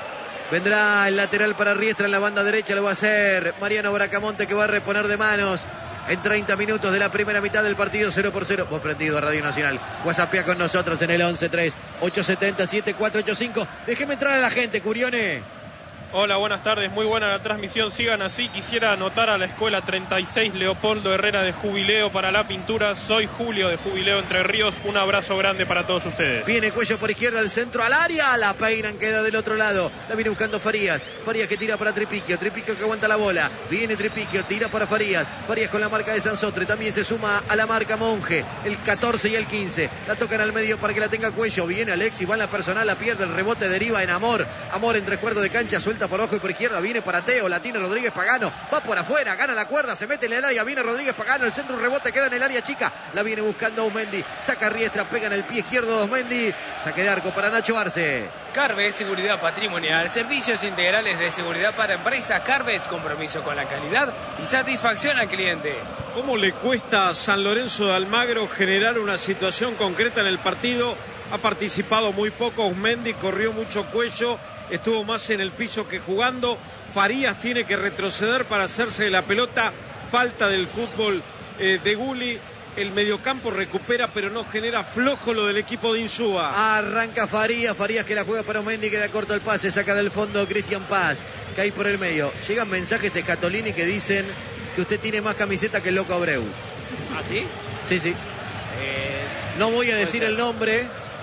Vendrá el lateral para Riestra en la banda derecha, lo va a hacer Mariano Bracamonte que va a reponer de manos. En treinta minutos de la primera mitad del partido, cero por cero. Vos prendido a Radio Nacional. WhatsAppea con nosotros en el once tres ocho siete cero siete cuatro ocho cinco. Déjeme entrar a la gente, Curione.
Hola, buenas tardes, muy buena la transmisión, sigan así. Quisiera anotar a la escuela treinta y seis Leopoldo Herrera de Jubileo para la pintura. Soy Julio de Jubileo Entre Ríos, un abrazo grande para todos ustedes.
Viene Cuello por izquierda, el centro al área, la peinan, queda del otro lado, la viene buscando Farías, Farías que tira para Tripiquio, Tripiquio que aguanta la bola, viene Tripiquio, tira para Farías, Farías con la marca de Sansotre, también se suma a la marca Monje, el catorce y el quince, la tocan al medio para que la tenga Cuello, viene Alexis, va en la personal, la pierde, el rebote deriva en Amor, Amor en tres cuartos de cancha, suelta por ojo y por izquierda, viene para Teo, la tiene Rodríguez Pagano, va por afuera, gana la cuerda, se mete en el área, viene Rodríguez Pagano, el centro, un rebote, queda en el área chica, la viene buscando Osmendi, saca Riestra, pega en el pie izquierdo de Osmendi, saque de arco para Nacho Arce.
Carves Seguridad Patrimonial, servicios integrales de seguridad para empresas. Carves, compromiso con la calidad y satisfacción al cliente.
¿Cómo le cuesta a San Lorenzo de Almagro generar una situación concreta en el partido? Ha participado muy poco Osmendi, corrió mucho Cuello, estuvo más en el piso que jugando. Farías tiene que retroceder para hacerse de la pelota, falta del fútbol eh, de Guli. El mediocampo recupera, pero no genera, flojo lo del equipo de Insúa.
Arranca Farías, Farías que la juega para Osmendi, queda corto el pase, saca del fondo Cristian Paz, que hay por el medio. Llegan mensajes Escatolini que dicen que usted tiene más camiseta que el Loco Abreu.
¿Ah, sí?
Sí, sí.
Eh,
No voy a decir
ser.
el nombre.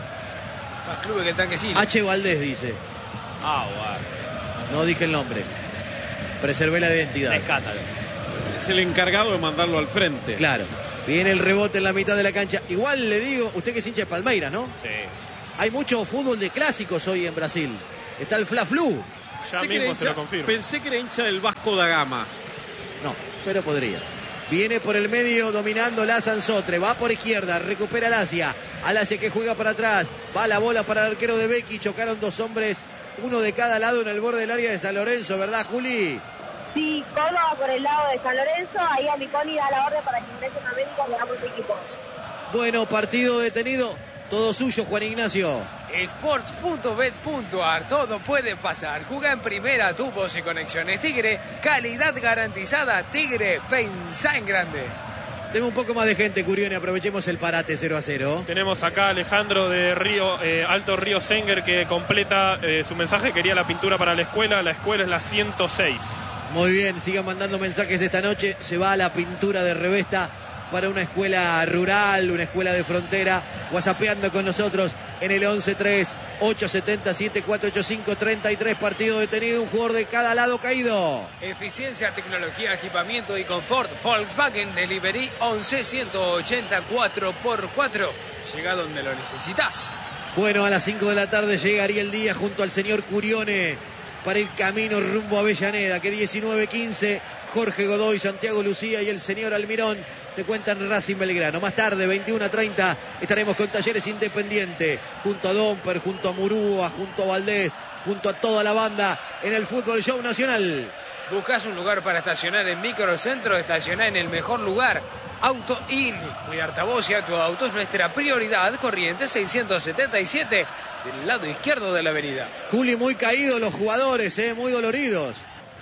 Más clubes que el tanquecito.
H. Valdés dice.
ah, bueno.
No dije el nombre. Preservé la identidad.
Rescátalo.
Es el encargado de mandarlo al frente.
Claro. Viene el rebote en la mitad de la cancha. Igual le digo, usted que es hincha de Palmeiras, ¿no?
Sí.
Hay mucho fútbol de clásicos hoy en Brasil. Está el Fla-Flu.
Ya
Pensé que era
mismo se
hincha-
lo confirmo.
Pensé que era hincha del Vasco da Gama.
No, pero podría. Viene por el medio dominando la Sansotre. Va por izquierda, recupera Alasia. Alasia que juega para atrás. Va la bola para el arquero de Becky. Chocaron dos hombres, uno de cada lado en el borde del área de San Lorenzo, ¿verdad, Juli?
Sí, Córdoba por el lado de San Lorenzo, ahí a Miconi da la orden para que ingresen a médicos de ambos equipos.
Bueno, partido detenido. Todo suyo, Juan Ignacio.
Sports punto bet punto a r, todo puede pasar. Juega en primera, tu voz y conexiones Tigre, calidad garantizada. Tigre, pensá en grande.
Tengo un poco más de gente, Curione, aprovechemos el parate cero a cero.
Tenemos acá a Alejandro de Río, eh, Alto Río Senger, que completa eh, su mensaje. Quería la pintura para la escuela. La escuela es la ciento seis.
Muy bien, sigan mandando mensajes esta noche. Se va a la pintura de Revesta para una escuela rural, una escuela de frontera. Whatsappeando con nosotros en el once tres ocho siete siete cuatro ocho cinco tres tres. Partido detenido, un jugador de cada lado caído.
Eficiencia, tecnología, equipamiento y confort. Volkswagen Delivery once ciento ochenta cuatro por cuatro. Llega donde lo necesitas.
Bueno, a las cinco de la tarde llegaría el día junto al señor Curione para el camino rumbo a Avellaneda, que diecinueve quince, Jorge Godoy, Santiago Lucía y el señor Almirón te cuentan Racing Belgrano. Más tarde, veintiuno a treinta, estaremos con Talleres Independiente, junto a Domper, junto a Murúa, junto a Valdés, junto a toda la banda en el Fútbol Show Nacional.
¿Buscas un lugar para estacionar en Microcentro? Estacioná en el mejor lugar. Auto In. Cuidarte a vos y a tu auto es nuestra prioridad. Corrientes seiscientos setenta y siete, del lado izquierdo de la avenida.
Juli, muy caídos los jugadores, eh, muy doloridos.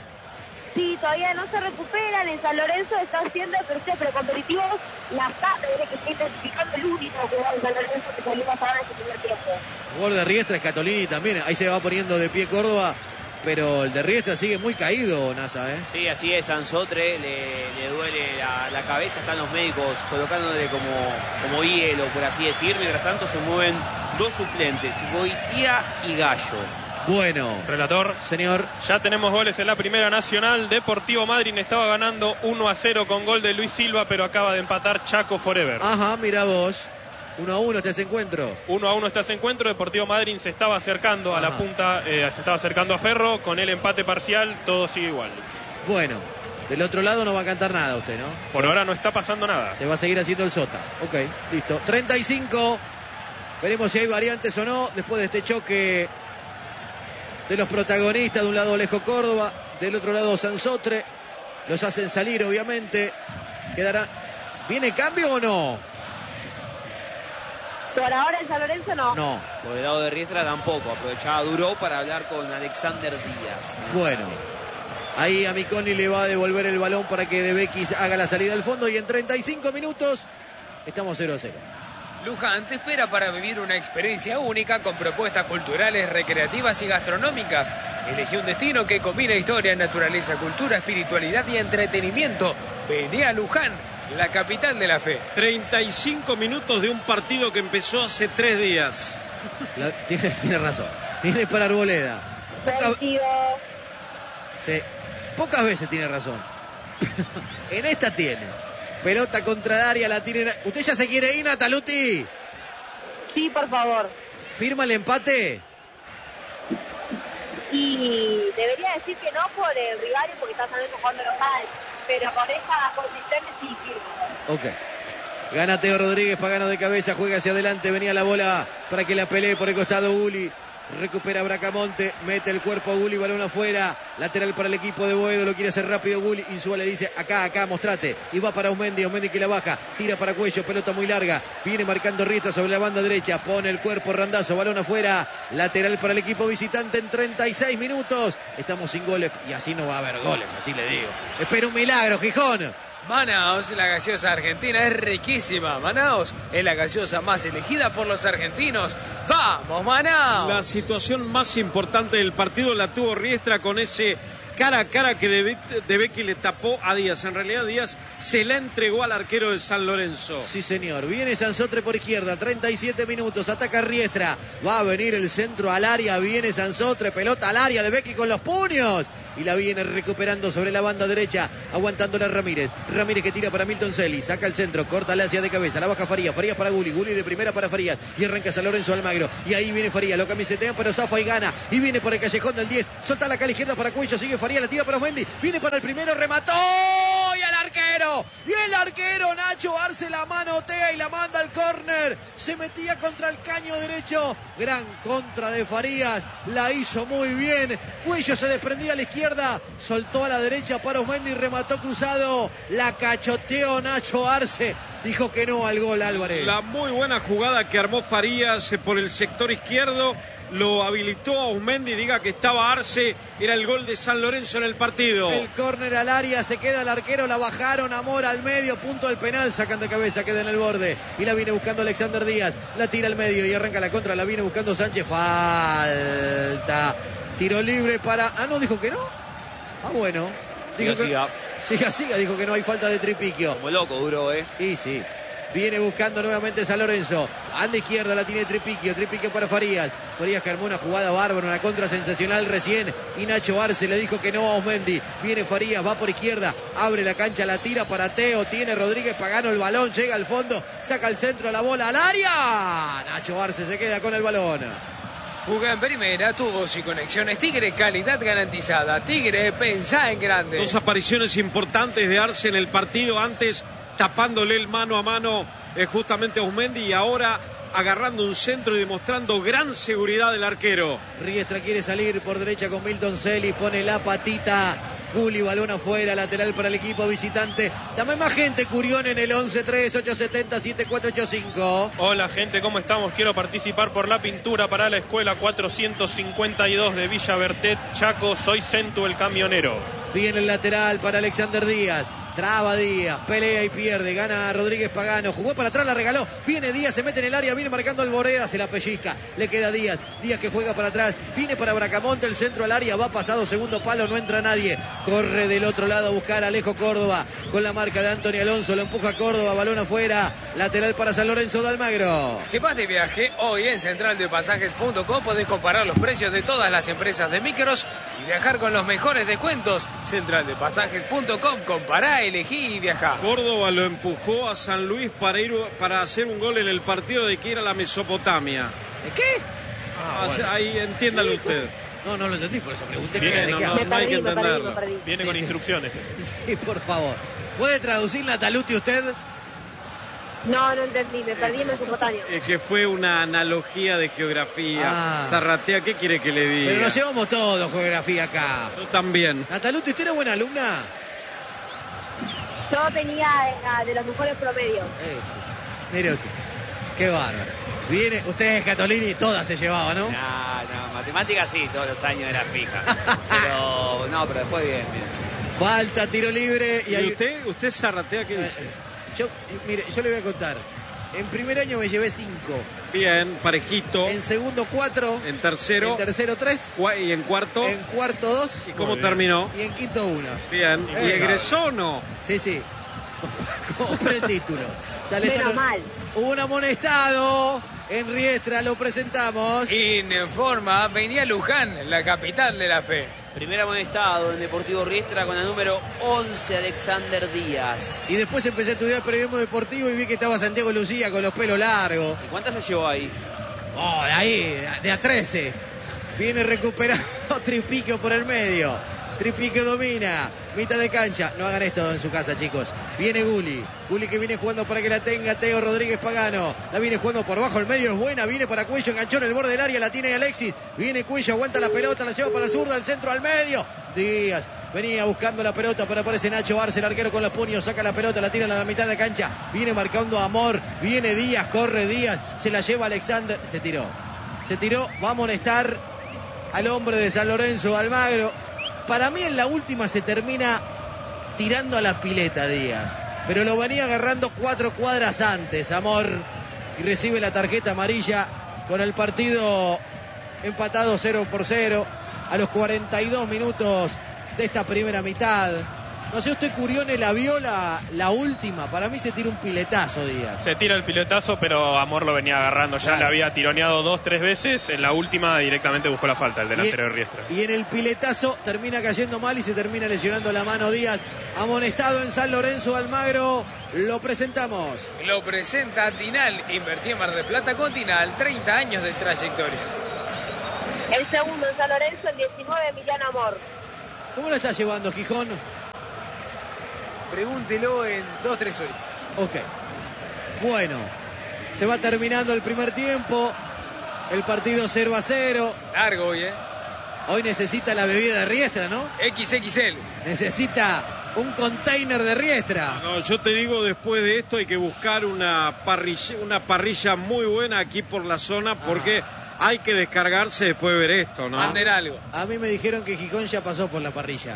Sí, todavía no se recuperan. En San Lorenzo están siendo pero competitivos. La tarde que está identificando el único jugador de San Lorenzo que salió a parar en su primer tiempo.
Jugador de Riestra, Scatolini también. Ahí se va poniendo de pie Córdoba. Pero el de Riestra sigue muy caído, Nasa, ¿eh?
Sí, así es, Sansotre le, le duele la, la cabeza, están los médicos colocándole como, como hielo, por así decir. Mientras tanto se mueven dos suplentes, Goitía y Gallo.
Bueno,
Relator.
señor.
Ya tenemos goles en la Primera Nacional. Deportivo Madryn estaba ganando uno a cero con gol de Luis Silva, pero acaba de empatar Chaco Forever.
Ajá, mira vos. Uno a uno este ese encuentro.
uno a uno está ese encuentro. Deportivo Madryn se estaba acercando
Ajá.
a la punta, eh, se estaba acercando a Ferro. Con el empate parcial, todo sigue igual.
Bueno, del otro lado no va a cantar nada usted, ¿no?
Por ahora no está pasando nada.
Se va a seguir haciendo el sota. Ok, listo. treinta y cinco. Veremos si hay variantes o no después de este choque de los protagonistas. De un lado Alejo Córdoba, del otro lado Sansotre. Los hacen salir, obviamente. Quedará. ¿Viene cambio o no?
Por ahora en San Lorenzo no.
No.
Por el lado de Riestra tampoco, aprovechaba Duró para hablar con Alexander Díaz.
Bueno, ahí a Miconi le va a devolver el balón para que De Bequis haga la salida al fondo y en treinta y cinco minutos estamos cero a cero.
Luján te espera para vivir una experiencia única con propuestas culturales, recreativas y gastronómicas. Elegí un destino que combina historia, naturaleza, cultura, espiritualidad y entretenimiento. Vení a Luján, la capital de la fe.
treinta y cinco minutos de un partido que empezó hace tres días.
La- tiene, tiene razón. Viene para Arboleda. Poca-
Vencido.
sí, pocas veces tiene razón. En esta tiene. Pelota contra el área, la tiene. ¿Usted ya se quiere ir, Nataluti?
Sí, por favor.
¿Firma el empate?
Y debería decir que no por el rival y porque está saliendo jugando local. Pero con esa consistencia sí firme.
Ok. Gana Teo Rodríguez, Pagano de cabeza, juega hacia adelante, venía la bola para que la pelee por el costado Uli. Recupera Bracamonte, mete el cuerpo a Gulli, balón afuera, lateral para el equipo de Boedo, lo quiere hacer rápido Gulli, Insúa le dice acá, acá, mostrate, y va para Aumendi, Aumendi que la baja, tira para Cuello, pelota muy larga, viene marcando Riestra sobre la banda derecha, pone el cuerpo Randazo, balón afuera, lateral para el equipo visitante en treinta y seis minutos, estamos sin goles, y así no va a haber goles, así le digo, espera un milagro, Gijón.
Manaos, la gaseosa argentina es riquísima. Manaos es la gaseosa más elegida por los argentinos. ¡Vamos, Manaos!
La situación más importante del partido la tuvo Riestra con ese cara a cara que De, de Becky le tapó a Díaz. En realidad Díaz se la entregó al arquero de San Lorenzo.
Sí, señor. Viene Sansotre por izquierda, treinta y siete minutos, ataca Riestra. Va a venir el centro al área, viene Sansotre, pelota al área de Becky con los puños. Y la viene recuperando sobre la banda derecha, aguantándola Ramírez. Ramírez que tira para Milton Celi, saca el centro, corta la hacia de cabeza, la baja Farías, Farías para Guli, Guli de primera para Farías. Y arranca San Lorenzo Almagro. Y ahí viene Farías, lo camisetean, pero zafa y gana. Y viene por el callejón del diez, solta la cara izquierda para Cuello, sigue Farías, la tira para Osmendi. Viene para el primero, remató. Y al arquero. Y el arquero Nacho Arce la manotea y la manda al córner. Se metía contra el caño derecho. Gran contra de Farías. La hizo muy bien. Cuello se desprendía a la izquierda. Soltó a la derecha para Osmendi y remató cruzado. La cachoteó Nacho Arce. Dijo que no al gol, Álvarez.
La muy buena jugada que armó Farías por el sector izquierdo. Lo habilitó a Osmendi, diga que estaba Arce, era el gol de San Lorenzo en el partido.
El córner al área, se queda el arquero, la bajaron, Amor al medio, punto del penal, sacan de cabeza, queda en el borde. Y la viene buscando Alexander Díaz, la tira al medio y arranca la contra, la viene buscando Sánchez, falta. Tiro libre para... Ah, no, dijo que no. Ah, bueno. Dijo
Siga,
que...
siga.
Siga, siga, dijo que no hay falta de Tripiquio.
Como loco duró, ¿eh?
Y sí. Viene buscando nuevamente San Lorenzo. Anda izquierda, la tiene Tripiquio. Tripiquio para Farías. Farías que armó una jugada bárbara, una contra sensacional recién. Y Nacho Arce le dijo que no a Osmendi. Viene Farías, va por izquierda. Abre la cancha, la tira para Teo. Tiene Rodríguez Pagano el balón. Llega al fondo. Saca el centro, la bola al área. Nacho Arce se queda con el balón.
Juega en primera, tubos y conexiones Tigre, calidad garantizada. Tigre, pensá en grande.
Dos apariciones importantes de Arce en el partido. Antes tapándole el mano a mano eh, justamente a Osmendi y ahora agarrando un centro y demostrando gran seguridad del arquero.
Riestra quiere salir por derecha con Milton Celi, pone la patita. Juli, balón afuera, lateral para el equipo visitante. También más gente, Curión en el once tres ocho siete cero siete cuatro ocho cinco.
Hola gente, ¿cómo estamos? Quiero participar por la pintura para la escuela cuatrocientos cincuenta y dos de Villa Bertet, Chaco. Soy Centu el camionero.
Viene el lateral para Alexander Díaz. Traba Díaz, pelea y pierde, gana Rodríguez Pagano, jugó para atrás, la regaló, viene Díaz, se mete en el área, viene marcando el Boreda, se la pellizca, le queda Díaz, Díaz que juega para atrás, viene para Bracamonte, el centro al área, va pasado, segundo palo, no entra nadie, corre del otro lado a buscar a Alejo Córdoba, con la marca de Antonio Alonso, lo empuja Córdoba, balón afuera, lateral para San Lorenzo de Almagro.
¿Te vas de viaje? Hoy en central de pasajes punto com podés comparar los precios de todas las empresas de micros y viajar con los mejores descuentos. central de pasajes punto com, compará, elegí y viajá.
Córdoba lo empujó a San Luis para ir para hacer un gol en el partido de que era la Mesopotamia.
¿De qué?
Ah, bueno. Ahí entiéndalo usted.
No, no lo entendí, por eso pregunté.
Bien,
¿de
no,
qué
no,
habla?
Me
no hay
perdí,
que
me perdí,
entenderlo.
me perdí.
Viene
Sí,
con
sí.
instrucciones ese.
Sí, por favor. ¿Puede traducir Nataluti usted?
No, no entendí, me perdí en Mesopotamia.
Es que fue una analogía de geografía.
Ah.
Zarratea, ¿qué quiere que le diga?
Pero nos llevamos todos geografía acá.
Yo también.
Nataluti, ¿usted era buena alumna?
Yo tenía eh, de los mejores promedios.
Eso. Mire usted. Qué bárbaro. Viene, usted, Catolini, todas se llevaba, ¿no?
No, no, matemáticas sí, todos los años era fija. Pero, no, pero después bien, bien.
Falta, tiro libre. Y,
¿Y
ahí...
usted, usted Zarratea, qué dice?
Yo, mire, yo le voy a contar. En primer año me llevé cinco.
Bien, parejito.
En segundo, cuatro.
En tercero.
En tercero, tres.
Cua- ¿Y en cuarto?
En cuarto, dos.
¿Y cómo
Muy bien.
terminó?
Y en quinto, una.
Bien. ¿Y
Eh.
egresó o no?
Sí, sí. Compré el título. Sale
Menos
San-
mal.
Hubo un amonestado. En Riestra lo presentamos.
Informa, venía Luján, la capital de la fe.
Primer amonestado en Deportivo Riestra con el número once, Alexander Díaz.
Y después empecé a estudiar periodismo deportivo y vi que estaba Santiago Lucía con los pelos largos.
¿Y cuántas se llevó ahí?
Oh, de ahí, de a trece. Viene recuperando Tripiquio por el medio. Tripiquio domina. Mitad de cancha. No hagan esto en su casa, chicos. Viene Guli. Guli que viene jugando para que la tenga Teo Rodríguez Pagano. La viene jugando por bajo. El medio es buena. Viene para Cuello. Enganchó en el borde del área. La tiene Alexis. Viene Cuello. Aguanta la pelota. La lleva para zurda. El centro al medio. Díaz. Venía buscando la pelota, pero aparece Nacho Arce, el arquero con los puños, saca la pelota, la tira a la mitad de cancha, viene marcando Amor, viene Díaz, corre Díaz, se la lleva Alexander, se tiró, se tiró, va a amonestar al hombre de San Lorenzo, Almagro. Para mí en la última se termina tirando a la pileta Díaz, pero lo venía agarrando cuatro cuadras antes, Amor, y recibe la tarjeta amarilla con el partido empatado cero por cero. A los cuarenta y dos minutos de esta primera mitad. No sé, usted, Curione, la vio la, la última. Para mí se tira un piletazo, Díaz.
Se tira el piletazo, pero Amor lo venía agarrando. Ya
claro.
le había tironeado dos, tres veces. En la última directamente buscó la falta, el delantero de Riestra.
Y en el piletazo termina cayendo mal y se termina lesionando la mano Díaz. Amonestado en San Lorenzo. Almagro, lo presentamos.
Lo presenta Tinal. Invertí en Mar del Plata con Tinal. treinta años de trayectoria.
El segundo en San Lorenzo, el diecinueve, Emiliano Amor.
¿Cómo lo está llevando, Gijón?
Pregúntelo en dos, tres horas.
Ok. Bueno, se va terminando el primer tiempo. El partido cero a cero.
Largo hoy, ¿eh?
Hoy necesita la bebida de Riestra, ¿no?
equis equis ele.
Necesita un container de Riestra.
No, yo te digo, después de esto hay que buscar una parrilla, una parrilla muy buena aquí por la zona, porque ah. hay que descargarse después de ver esto, ¿no?
Anden algo.
A mí me dijeron que Gijón ya pasó por la parrilla.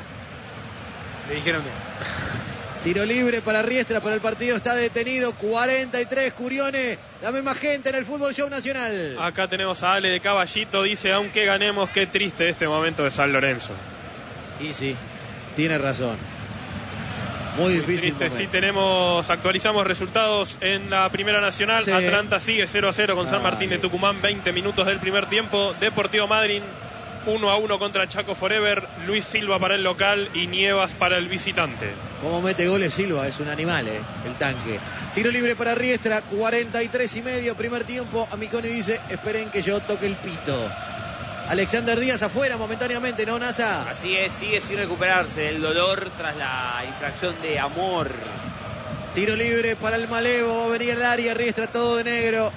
Le dijeron que...
Tiro libre para Riestra, pero el partido está detenido. cuarenta y tres, Curione. La misma gente en el Fútbol Show Nacional.
Acá tenemos a Ale de Caballito. Dice, aunque ganemos, qué triste este momento de San Lorenzo.
Y sí, tiene razón. Muy difícil.
Muy triste, sí, tenemos, actualizamos resultados en la Primera Nacional. Sí. Atlanta sigue cero a cero con San Martín de Tucumán. veinte minutos del primer tiempo. Deportivo Madryn uno a uno contra Chaco Forever. Luis Silva para el local y Nievas para el visitante.
Como mete goles Silva, es un animal, eh, el tanque. Tiro libre para Riestra, cuarenta y tres y medio, primer tiempo. Amiconi dice, esperen que yo toque el pito. Alexander Díaz afuera momentáneamente, ¿no, Nasa?
Así es, sigue sin recuperarse del dolor tras la infracción de Amor.
Tiro libre para el Malevo, va a venir el área, Riestra todo de negro.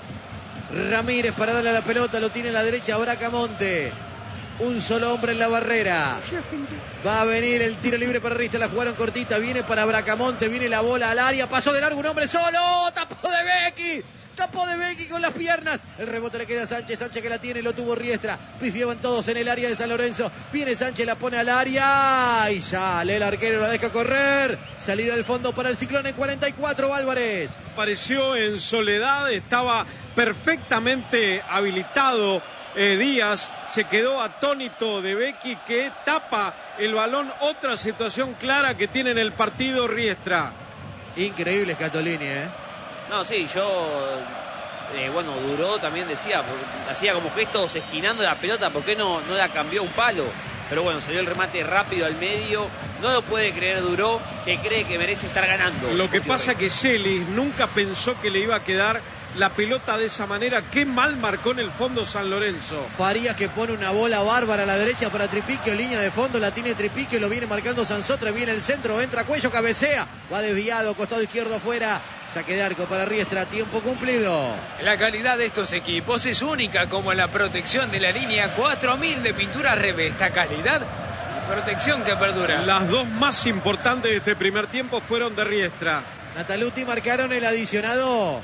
Ramírez para darle a la pelota, lo tiene a la derecha Bracamonte. Un solo hombre en la barrera. Va a venir el tiro libre para Riestra. La jugaron cortita. Viene para Bracamonte. Viene la bola al área. Pasó de largo un hombre solo. Tapó de Becky. Tapó de Becky con las piernas. El rebote le queda a Sánchez. Sánchez que la tiene. Lo tuvo Riestra. Pifiaban todos en el área de San Lorenzo. Viene Sánchez. La pone al área. Y sale el arquero. La deja correr. Salida del fondo para el Ciclón en cuarenta y cuatro. Álvarez.
Apareció en soledad. Estaba perfectamente habilitado. Eh, Díaz se quedó atónito de Becky, que tapa el balón. Otra situación clara que tiene en el partido Riestra.
Increíble Scatolini, ¿eh?
No, sí, yo... Eh, bueno, Duró también decía, hacía como gestos esquinando la pelota, ¿por qué no, no la cambió un palo? Pero bueno, salió el remate rápido al medio. No lo puede creer Duró, que cree que merece estar ganando.
Lo que pasa que Celis nunca pensó que le iba a quedar la pelota de esa manera. Qué mal marcó en el fondo San Lorenzo.
Farías que pone una bola bárbara a la derecha para Tripiquio, línea de fondo, la tiene Tripiquio, lo viene marcando Sansotra, viene el centro, entra Cuello, cabecea, va desviado, costado izquierdo afuera, saque de arco para Riestra, tiempo cumplido.
La calidad de estos equipos es única, como la protección de la línea cuatro mil de pintura Revesta, calidad y protección que perdura.
Las dos más importantes de este primer tiempo fueron de Riestra.
Nataluti marcaron el adicionado.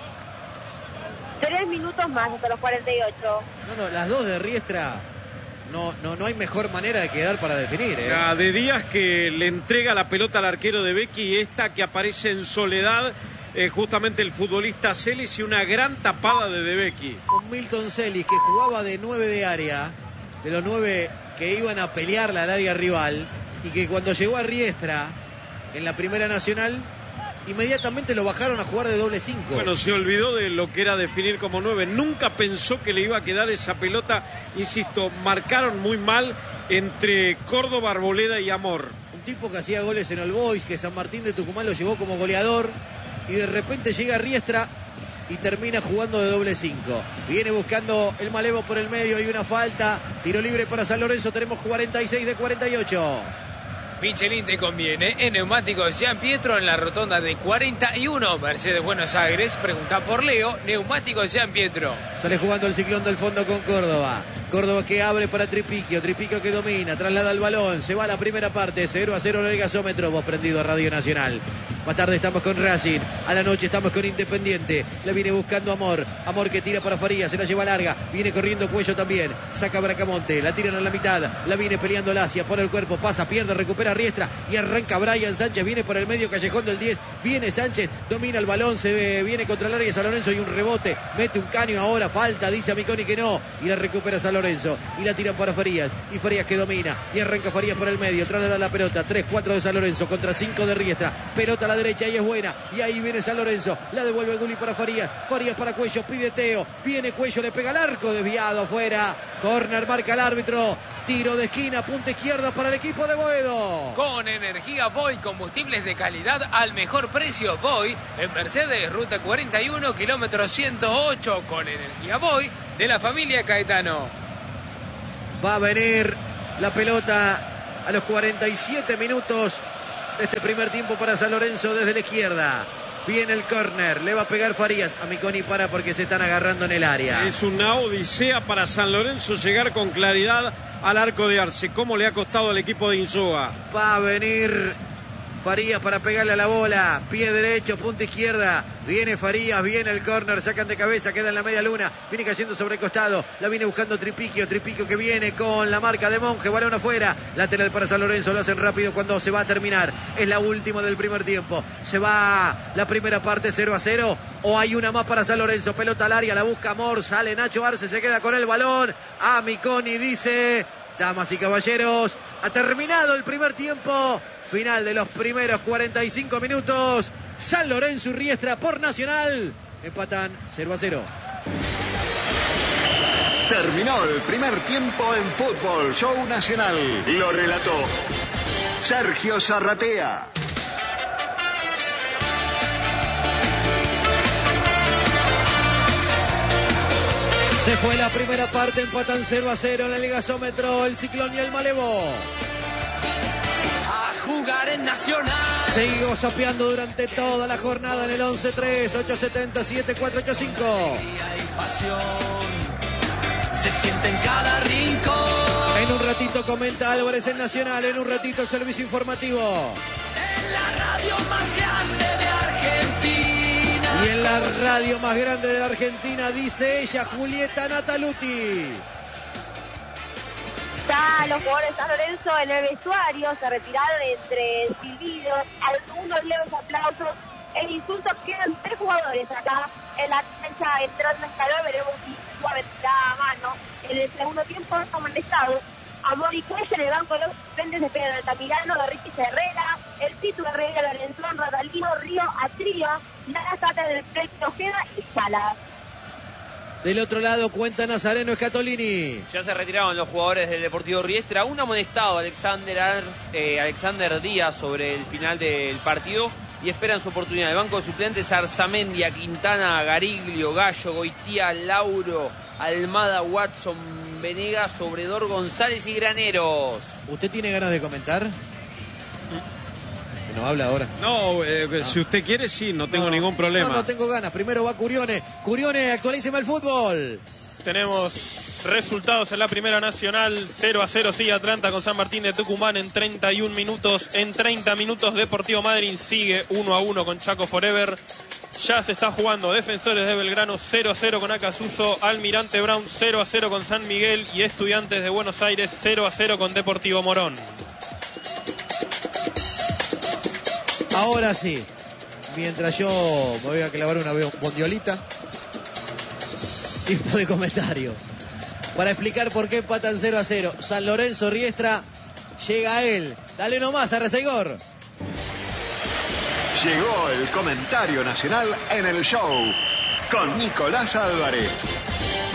Tres minutos más hasta los cuarenta y ocho.
No, no, las dos de Riestra. No, no, no hay mejor manera de quedar para definir, ¿eh?
La de Díaz, que le entrega la pelota al arquero de Becky, y esta que aparece en soledad, eh, justamente el futbolista Celis, y una gran tapada de De Becky.
Un Milton Celis que jugaba de nueve de área, de los nueve que iban a pelearla al área rival, y que cuando llegó a Riestra en la Primera Nacional, inmediatamente lo bajaron a jugar de doble cinco.
Bueno, se olvidó de lo que era definir como nueve. Nunca pensó que le iba a quedar esa pelota. Insisto, marcaron muy mal entre Córdoba, Arboleda y Amor.
Un tipo que hacía goles en All Boys, que San Martín de Tucumán lo llevó como goleador, y de repente llega a Riestra y termina jugando de doble cinco. Viene buscando el Malevo por el medio, hay una falta. Tiro libre para San Lorenzo, tenemos cuarenta y seis de cuarenta y ocho.
Michelin te conviene en Neumáticos Gian Pietro en la rotonda de cuarenta y uno, Mercedes Buenos Aires. Pregunta por Leo. Neumáticos Gian Pietro.
Sale jugando el Ciclón del fondo con Córdoba. Córdoba que abre para Tripiquio. Tripiquio que domina, traslada el balón. Se va a la primera parte. cero a cero en el gasómetro. Vos prendido a Radio Nacional. Más tarde estamos con Racing. A la noche estamos con Independiente. La viene buscando Amor. Amor que tira para Farías. Se la lleva larga. Viene corriendo Cuello también. Saca Bracamonte. La tiran a la mitad. La viene peleando Lacia. Pone el cuerpo. Pasa, pierde, recupera Riestra. Y arranca Brian Sánchez. Viene por el medio callejón del diez. Viene Sánchez, domina el balón, se ve, viene contra el área de San Lorenzo y un rebote. Mete un caño ahora, falta, dice a Miconi que no. Y la recupera San Lorenzo. Y la tiran para Farías. Y Farías que domina. Y arranca Farías por el medio. Traslada la pelota. tres cuatro de San Lorenzo contra cinco de Riestra. Pelota a la derecha y es buena. Y ahí viene San Lorenzo. La devuelve Gulli para Farías. Farías para Cuello. Pide Teo. Viene Cuello, le pega al arco. Desviado afuera. Corner marca el árbitro. Tiro de esquina, punta izquierda para el equipo de Boedo.
Con energía Voy, combustibles de calidad al mejor precio. Voy en Mercedes, ruta cuarenta y uno, kilómetro ciento ocho. Con energía Voy de la familia Caetano.
Va a venir la pelota a los cuarenta y siete minutos de este primer tiempo para San Lorenzo desde la izquierda. Viene el córner, le va a pegar Farías. A Miconi para porque se están agarrando en el área.
Es una odisea para San Lorenzo llegar con claridad al arco de Arce. ¿Cómo le ha costado al equipo de Insúa?
Va a venir Farías para pegarle a la bola. Pie derecho, punta izquierda. Viene Farías, viene el córner, sacan de cabeza, queda en la media luna. Viene cayendo sobre el costado. La viene buscando Tripiquio. Tripiquio que viene con la marca de Monje. Balón afuera. Lateral para San Lorenzo. Lo hacen rápido cuando se va a terminar. Es la última del primer tiempo. Se va la primera parte cero a cero. O hay una más para San Lorenzo. Pelota al área. La busca Amor. Sale Nacho Arce. Se queda con el balón. A Miconi dice: damas y caballeros, ha terminado el primer tiempo. Final de los primeros cuarenta y cinco minutos. San Lorenzo y Riestra por Nacional empatan cero a cero.
Terminó el primer tiempo en Fútbol Show Nacional. Lo relató Sergio Zarratea.
Se fue la primera parte, empatan cero a cero en el Gasómetro, el Ciclón y el Malevo.
Jugar en Nacional.
Seguimos sapeando durante toda la jornada en el once tres, ocho setenta, siete cuatro ocho cinco.
Se siente en cada rincón.
En un ratito comenta Álvarez en Nacional, en un ratito el servicio informativo.
En la radio más grande de Argentina.
Y en la radio más grande de la Argentina, dice ella, Julieta Nataluti.
Ya los jugadores de San Lorenzo en el vestuario se retiraron entre silbidos, algunos leves aplausos e insultos. Quedan tres jugadores acá en la cancha entrando a escalón. Veremos si suavecerá a mano. En el segundo tiempo no amonestados. Amor y Cuello en el banco de los suplentes de Pedro Altamirano, Garritis Herrera, el título Herrera, Lorenzón, Rodalino, Río, Atrío, Lara Sata del Flex, Ojeda y Salas.
Del otro lado cuenta Nazareno Escatolini.
Ya se retiraron los jugadores del Deportivo Riestra. Un amonestado, Alexander, Ars, eh, Alexander Díaz, sobre el final del partido. Y esperan su oportunidad. El banco de suplentes: Arzamendia, Quintana, Gariglio, Gallo, Goitía, Lauro, Almada, Watson, Venegas, Obredor, González y Graneros.
¿Usted tiene ganas de comentar? No habla ahora.
No, eh,
no,
si usted quiere, sí, no tengo
no,
ningún problema.
No, no tengo ganas. Primero va Curione. Curione, actualíceme el fútbol.
Tenemos resultados en la Primera Nacional. cero a cero sigue Atlanta con San Martín de Tucumán en treinta y un minutos. En treinta minutos Deportivo Madryn sigue uno a uno con Chaco Forever. Ya se está jugando Defensores de Belgrano cero a cero con Acasuso, Almirante Brown cero a cero con San Miguel y Estudiantes de Buenos Aires cero a cero con Deportivo Morón.
Ahora sí, mientras yo me voy a clavar una bondiolita, tiempo de comentario para explicar por qué empatan cero a cero. San Lorenzo Riestra, llega a él. Dale nomás a Reseigor.
Llegó el comentario nacional en el show con Nicolás Álvarez.